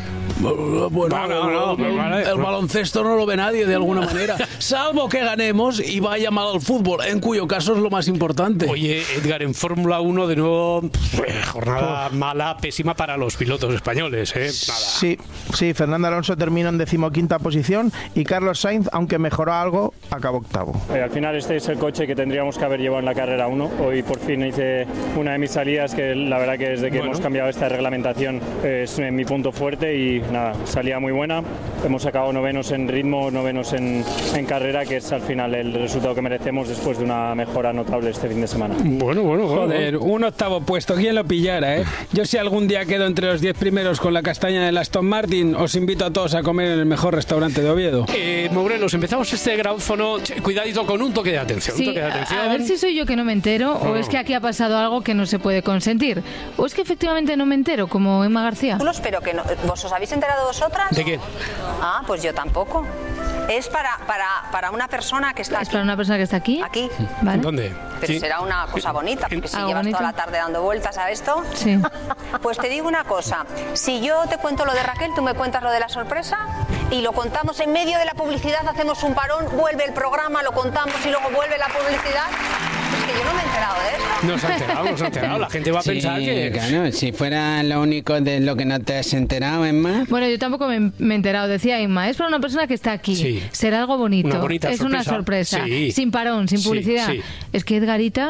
Bueno, el baloncesto no lo ve nadie de alguna manera, salvo que ganemos y vaya mal al fútbol, en cuyo caso es lo más importante. Oye, Edgar, en Fórmula 1 de nuevo, jornada mala, pésima para los pilotos españoles, Nada. Sí, Fernando Alonso terminó en 15ª posición y Carlos Sainz, aunque mejoró algo, acabó octavo. Al final este es el coche que tendríamos que haber llevado en la carrera 1. Hoy por fin hice una de mis salidas que la verdad que desde que hemos cambiado esta reglamentación es mi punto fuerte y nada, salía muy buena. Hemos sacado novenos en ritmo, novenos en carrera, que es al final el resultado que merecemos después de una mejora notable este fin de semana. Bueno. Joder, un octavo puesto, ¿quién lo pillara, Yo si algún día quedo entre los 10 primeros con la castaña del Aston Martin, os invito a todos a comer en el mejor restaurante de Oviedo. Morelos, empezamos este grabófono, cuidadito con un toque de atención. Sí, un toque de atención. A ver si soy yo que no me entero, o es que aquí ha pasado algo que no se puede consentir, o es que efectivamente no me entero, como Emma García. Pero que no, ¿vos os habéis enterado vosotras? ¿De qué? Ah, pues yo tampoco. Es para una persona que está aquí. ¿Es para una persona que está aquí? Aquí. ¿Vale? ¿Dónde? Pero será una cosa bonita, porque si llevas bonito? toda la tarde dando vueltas a esto... Sí. Pues te digo una cosa, si yo te cuento lo de Raquel, tú me cuentas lo de la sorpresa y lo contamos en medio de la publicidad, hacemos un parón, vuelve el programa, lo contamos y luego vuelve la publicidad... Es que yo no me he enterado de eso. Nos ha enterado. La gente va a pensar que... Claro, si fuera lo único de lo que no te has enterado, Emma. Bueno, yo tampoco me he enterado, decía Emma. Es para una persona que está aquí. Sí. Será algo bonito. Una bonita es sorpresa. Una sorpresa. Sí. Sin parón, sin publicidad. Sí. Es que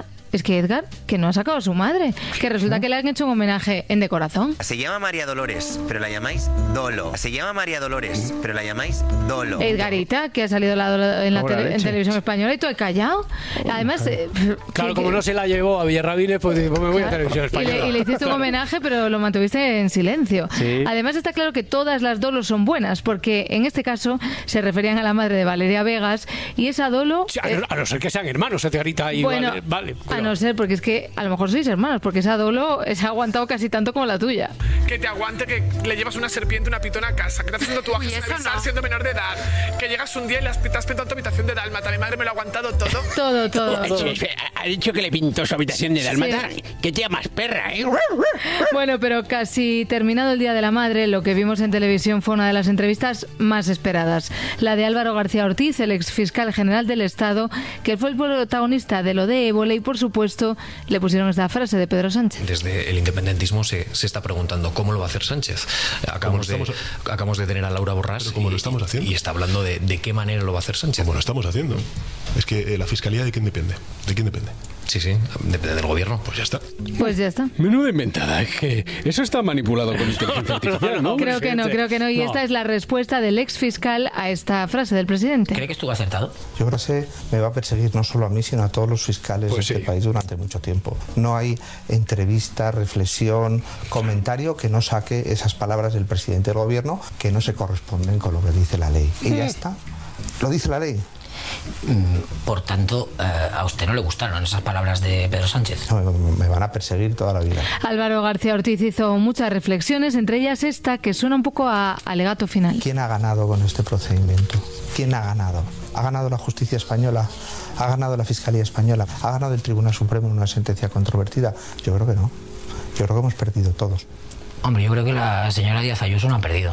Edgar, que no ha sacado a su madre. Que resulta que le han hecho un homenaje en de corazón. Se llama María Dolores, pero la llamáis Dolo. Se llama María Dolores, pero la llamáis Dolo. Edgarita, que ha salido en televisión española y tú has callado. Además... claro, como no se la llevó a Villarrabines, pues me voy a televisión española. Y le hiciste un homenaje, pero lo mantuviste en silencio. Sí. Además está claro que todas las Dolos son buenas, porque en este caso se referían a la madre de Valeria Vegas y esa Dolo... A no ser que sean hermanos, Edgarita y bueno, vale. A no ser, porque es que a lo mejor sois hermanos, porque esa Dolo se ha aguantado casi tanto como la tuya. Que te aguante, que le llevas una serpiente, una pitona a casa, que te haces un tatuaje sin avisar siendo menor de edad, que llegas un día y te has pintado tu habitación de dálmata. Mi madre me lo ha aguantado todo. Todo. Ha dicho que le pintó su habitación de dálmata. Sí. ¿Qué te llamas, perra? Bueno, pero casi terminado el Día de la Madre, lo que vimos en televisión fue una de las entrevistas más esperadas. La de Álvaro García Ortiz, el exfiscal general del Estado, que fue el protagonista de lo de Ébola y por supuesto supuesto, le pusieron esta frase de Pedro Sánchez. Desde el independentismo se está preguntando cómo lo va a hacer Sánchez. Acabamos de tener a Laura Borràs ¿cómo lo estamos haciendo? Y está hablando de qué manera lo va a hacer Sánchez. ¿Cómo lo estamos haciendo? Es que la Fiscalía, ¿de quién depende? ¿De quién depende? Sí, depende del gobierno. Pues ya está. Pues ya está. Menuda inventada, es que eso está manipulado con inteligencia artificial, ¿no? Creo que no. Y esta es la respuesta del ex fiscal a esta frase del presidente. ¿Cree que estuvo acertado? Yo creo que me va a perseguir no solo a mí, sino a todos los fiscales de este país durante mucho tiempo. No hay entrevista, reflexión, comentario que no saque esas palabras del presidente del gobierno que no se corresponden con lo que dice la ley. Y ya está. Lo dice la ley. Por tanto, a usted no le gustaron esas palabras de Pedro Sánchez. No, me van a perseguir toda la vida. Álvaro García Ortiz hizo muchas reflexiones, entre ellas esta que suena un poco a alegato final. ¿Quién ha ganado con este procedimiento? ¿Quién ha ganado? ¿Ha ganado la justicia española? ¿Ha ganado la Fiscalía española? ¿Ha ganado el Tribunal Supremo en una sentencia controvertida? Yo creo que no. Yo creo que hemos perdido todos. Hombre, yo creo que la señora Díaz Ayuso no ha perdido.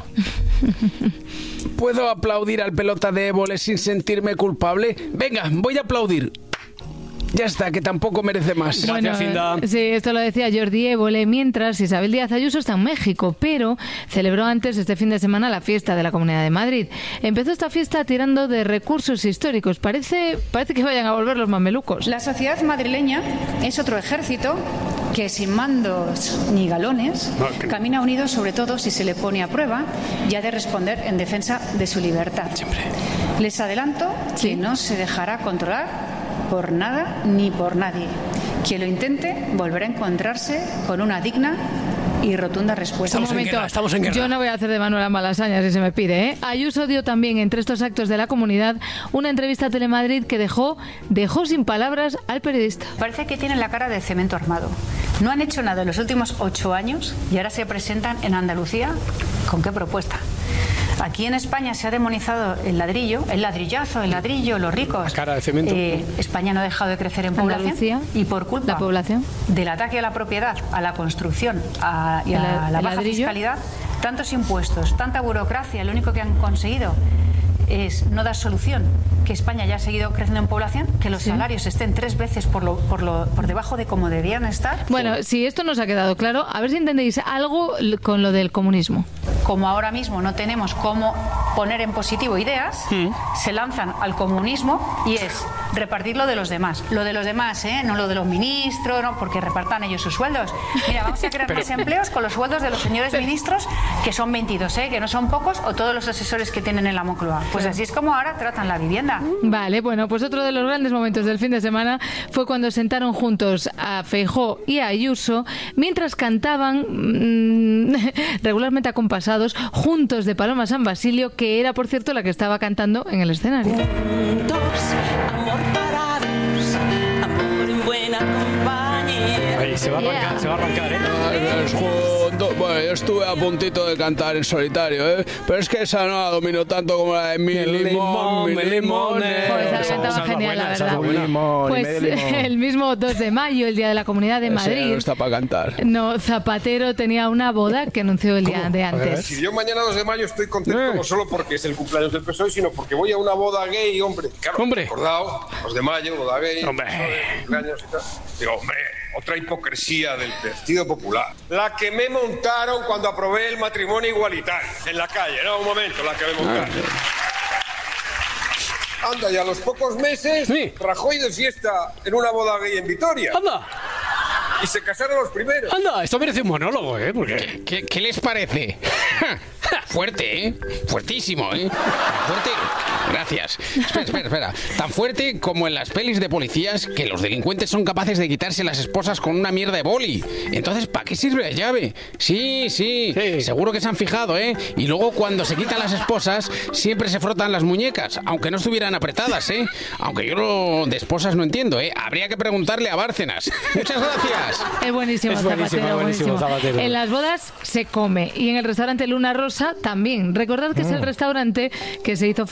¿Puedo aplaudir al pelota de Évole sin sentirme culpable? Venga, voy a aplaudir. Ya está, que tampoco merece más. Gracias, Hilda. Sí, esto lo decía Jordi Évole, mientras Isabel Díaz Ayuso está en México, pero celebró antes este fin de semana la fiesta de la Comunidad de Madrid. Empezó esta fiesta tirando de recursos históricos. Parece que vayan a volver los mamelucos. La sociedad madrileña es otro ejército que sin mandos ni galones camina unido, sobre todo si se le pone a prueba y ha de responder en defensa de su libertad. Siempre. Les adelanto que no se dejará controlar por nada ni por nadie. Quien lo intente volverá a encontrarse con una digna y rotunda respuesta. Estamos en guerra. Yo no voy a hacer de Manuela Malasaña si se me pide, ¿eh? Ayuso dio también entre estos actos de la comunidad una entrevista a Telemadrid que dejó sin palabras al periodista. Parece que tienen la cara de cemento armado. No han hecho nada en los últimos 8 años y ahora se presentan en Andalucía. ¿Con qué propuesta? Aquí en España se ha demonizado el ladrillo, el ladrillazo, el ladrillo, los ricos. La cara de cemento. España no ha dejado de crecer en población y por culpa la población del ataque a la propiedad, a la construcción y a la baja fiscalidad, tantos impuestos, tanta burocracia, lo único que han conseguido es no dar solución, que España ya ha seguido creciendo en población, que los salarios estén 3 veces por debajo de como deberían estar. Bueno, si esto nos ha quedado claro, a ver si entendéis algo con lo del comunismo. Como ahora mismo no tenemos cómo poner en positivo ideas, se lanzan al comunismo y es repartir lo de los demás. Lo de los demás, no lo de los ministros, no, porque repartan ellos sus sueldos. Mira, vamos a crear más empleos con los sueldos de los señores ministros, que son 22, que no son pocos, o todos los asesores que tienen en la Moncloa. Pues así es como ahora tratan la vivienda. Vale, bueno, pues otro de los grandes momentos del fin de semana fue cuando sentaron juntos a Feijóo y a Ayuso mientras cantaban regularmente acompasados juntos de Paloma San Basilio, que era, por cierto, la que estaba cantando en el escenario. Juntos, amor parados, amor en buena compañía. Ahí se va a arrancar, ¿eh? Bueno, yo estuve a puntito de cantar en solitario, pero es que esa no la domino tanto como la de mi limón, mi limones. Pues esa genial, la verdad. Pues el mismo 2 de mayo, el Día de la Comunidad de Madrid. No está para cantar. No, Zapatero tenía una boda que anunció el día de antes. Si yo mañana 2 de mayo estoy contento no solo porque es el cumpleaños del PSOE, sino porque voy a una boda gay, hombre. Claro, recordado, 2 de mayo, boda gay, cumpleaños y tal. Digo, hombre, otra hipocresía del Partido Popular. La que me montaron cuando aprobé el matrimonio igualitario en la calle. No, un momento, la que me montaron. Anda, y a los pocos meses, Rajoy de fiesta en una boda gay en Vitoria. ¡Anda! Y se casaron los primeros. Anda, esto merece un monólogo, ¿eh? Porque... ¿Qué les parece? Fuerte, ¿eh? Fuertísimo, ¿eh? Fuerte. Gracias. Espera. Tan fuerte como en las pelis de policías que los delincuentes son capaces de quitarse las esposas con una mierda de boli. Entonces, ¿para qué sirve la llave? Sí. Seguro que se han fijado, ¿eh? Y luego cuando se quitan las esposas siempre se frotan las muñecas, aunque no estuvieran apretadas, ¿eh? Aunque yo de esposas no entiendo, ¿eh? Habría que preguntarle a Bárcenas. Muchas gracias. Es buenísimo, Zapatero. En las bodas se come y en el restaurante Luna Rosa también. Recordad que es el restaurante que se hizo famoso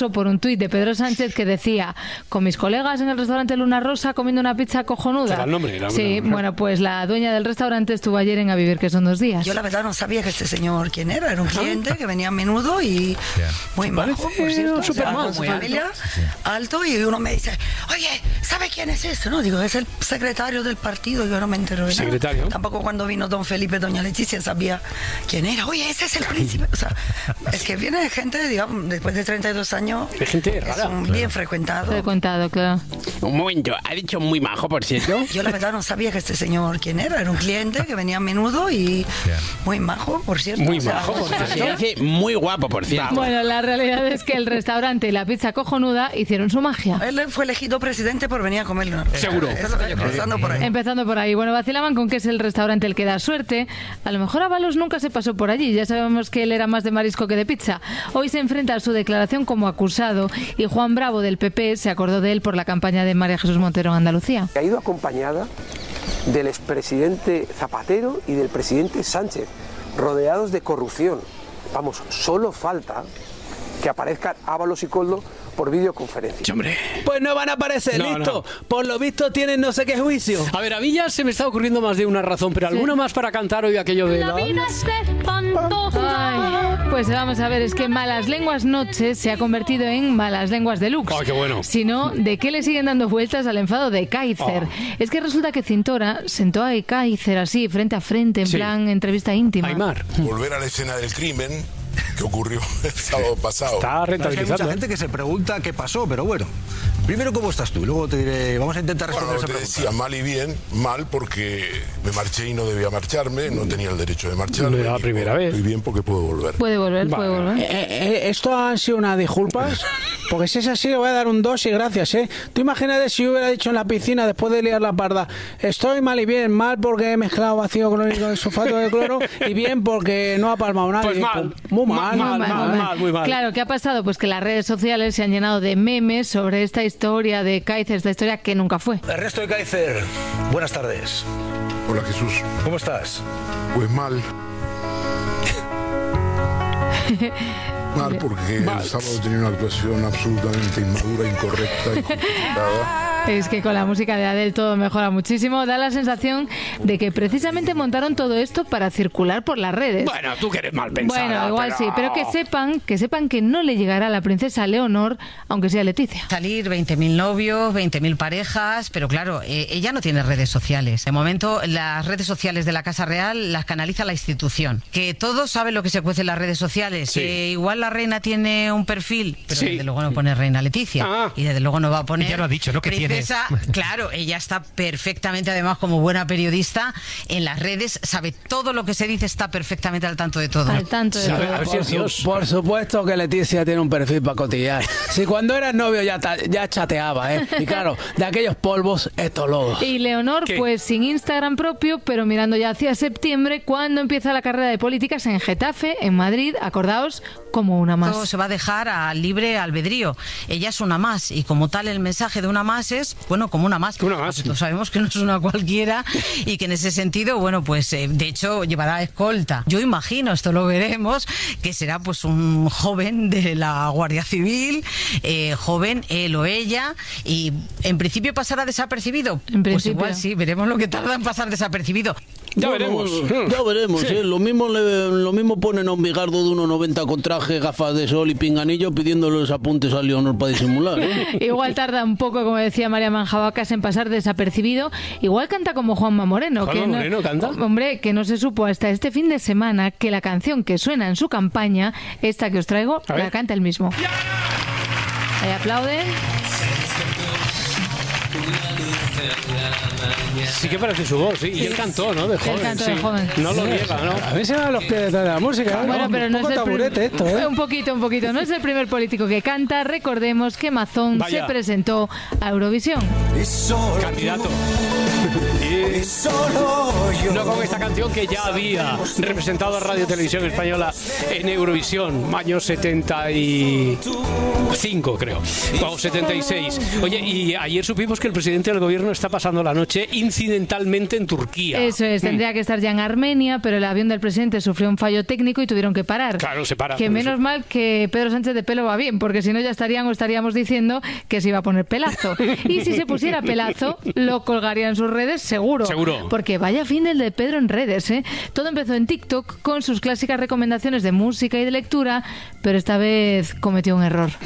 solo por un tuit de Pedro Sánchez que decía: con mis colegas en el restaurante Luna Rosa comiendo una pizza cojonuda. Era el nombre, sí, bueno, pues la dueña del restaurante estuvo ayer en A Vivir, que son 2 días. Yo la verdad no sabía que este señor quién era un cliente que venía a menudo y muy majo, por cierto. Muy alto, y uno me dice: oye, ¿sabe quién es este? No, digo, es el secretario del partido. Yo no me entero de nada. ¿Secretario? Tampoco cuando vino don Felipe, doña Leticia sabía quién era. Oye, ese es el príncipe. O sea, es que viene gente, digamos, después de 32 años. Es gente rara. Bien frecuentado. Frecuentado, claro. Un momento, ¿ha dicho muy majo, por cierto? Yo la verdad no sabía que este señor quién era un cliente que venía a menudo y muy majo, por cierto. Muy majo, por cierto. Muy guapo, por cierto. Bueno, la realidad es que el restaurante y la pizza cojonuda hicieron su magia. Él fue elegido presidente por venir a comerlo. Seguro. Empezando por ahí. Bueno, vacilaban con que es el restaurante el que da suerte. A lo mejor Ábalos nunca se pasó por allí. Ya sabemos que él era más de marisco que de pizza. Hoy se enfrenta a su declaración como acusado y Juan Bravo del PP se acordó de él por la campaña de María Jesús Montero en Andalucía. Ha ido acompañada del expresidente Zapatero y del presidente Sánchez, rodeados de corrupción. Vamos, solo falta que aparezcan Ábalos y Koldo por videoconferencia. Hombre. Pues no van a aparecer, listo. Por lo visto tienen no sé qué juicio. A ver, a mí ya se me está ocurriendo más de una razón, pero alguna más para cantar hoy aquello de la vida es pues vamos a ver, es que Malas Lenguas Noches se ha convertido en Malas Lenguas Deluxe. ¡Qué bueno! Sino, ¿de qué le siguen dando vueltas al enfado de Kaiser? Es que resulta que Cintora sentó a Kaiser así, frente a frente, en plan entrevista íntima. Aymar. Volver a la escena del crimen que ocurrió el sábado pasado. Está rentabilizando. Hay mucha gente que se pregunta qué pasó, pero bueno. Primero, ¿cómo estás tú? Luego te diré, vamos a intentar responder esa pregunta. Decía mal y bien, mal porque me marché y no debía marcharme, no tenía el derecho de marcharme. No era la primera vez. Y bien porque puedo volver. Puede volver. ¿Esto han sido unas disculpas? Porque si es así le voy a dar un 2 y gracias, ¿eh? Tú imagínate si hubiera dicho en la piscina después de liar la parda: estoy mal y bien, mal porque he mezclado vacío clorhídrico con sulfato de cloro y bien porque no ha palmado nadie. Pues mal. Muy mal. Muy mal. Claro, ¿qué ha pasado? Pues que las redes sociales se han llenado de memes sobre esta historia de Kaiser, esta historia que nunca fue. Ernesto de Kaiser, buenas tardes. Hola, Jesús. ¿Cómo estás? Pues mal. Mal porque el sábado tenía una actuación absolutamente inmadura, incorrecta y complicada. Es que con la música de Adele todo mejora muchísimo. Da la sensación de que precisamente montaron todo esto para circular por las redes. Bueno, tú que eres mal pensada. Bueno, igual sí, pero que sepan que no le llegará a la princesa Leonor, aunque sea Leticia. Salir 20.000 novios, 20.000 parejas, pero claro, ella no tiene redes sociales. De momento, las redes sociales de la Casa Real las canaliza la institución. Que todos saben lo que se cuece en las redes sociales. Sí. Que igual la reina tiene un perfil, pero Sí. desde luego no pone reina Leticia. Y desde luego no va a poner... Ella lo ha dicho, ¿no? Que princesa. Claro, ella está perfectamente, además, como buena periodista, en las redes, sabe todo lo que se dice, está perfectamente al tanto de todo. Al tanto de todo. A ver si es Dios. Por supuesto que Leticia tiene un perfil para cotillar. Si cuando eras novio ya chateaba, ¿eh? Y claro, de aquellos polvos, estos lodos. Y Leonor, ¿Qué? pues sin Instagram propio, pero mirando ya hacia septiembre, cuando empieza la carrera de políticas en Getafe, en Madrid, acordaos, como una más. Todo se va a dejar a libre albedrío. Ella es una más, y como tal el mensaje de una más es, bueno, como una más. Todos sabemos que no es una cualquiera y que en ese sentido, bueno, pues de hecho llevará escolta. Yo imagino, esto lo veremos, que será pues un joven de la Guardia Civil, joven, él o ella, y en principio pasará desapercibido. Pues igual sí, veremos lo que tarda en pasar desapercibido. Ya veremos. Ya veremos, Sí. Lo mismo ponen a un bigardo de 1,90 con traje, gafas de sol y pinganillo pidiéndole los apuntes a Leonor para disimular, ¿eh? Igual tarda un poco, como decía María Manjabacas, en pasar desapercibido. Igual canta como Juanma Moreno. ¿Juanma Moreno canta? Hombre, que no se supo hasta este fin de semana que la canción que suena en su campaña, esta que os traigo, la canta él mismo. Ahí aplauden. Sí que parece su voz, sí. Y él cantó, ¿no? De joven. Él cantó sí. de joven. No lo Sí. niega, ¿no? A mí se me dan los pies de la música. Bueno, pero un no es poco el taburete esto, ¿eh? Un poquito. No es el primer político que canta. Recordemos que Mazón Vaya. se presentó a Eurovisión. Candidato. No con esta canción que ya había representado a Radio Televisión Española en Eurovisión, año 75 creo, o 76. Oye, y ayer supimos que el presidente del gobierno está pasando la noche incidentalmente en Turquía. Eso es, tendría que estar ya en Armenia, pero el avión del presidente sufrió un fallo técnico y tuvieron que parar. Claro, se para. Que menos mal que Pedro Sánchez de pelo va bien, porque si no ya estaríamos diciendo que se iba a poner pelazo. Y si se pusiera pelazo, lo colgaría en sus redes seguro. Porque vaya fin del de Pedro en redes, ¿eh? Todo empezó en TikTok con sus clásicas recomendaciones de música y de lectura, pero esta vez cometió un error.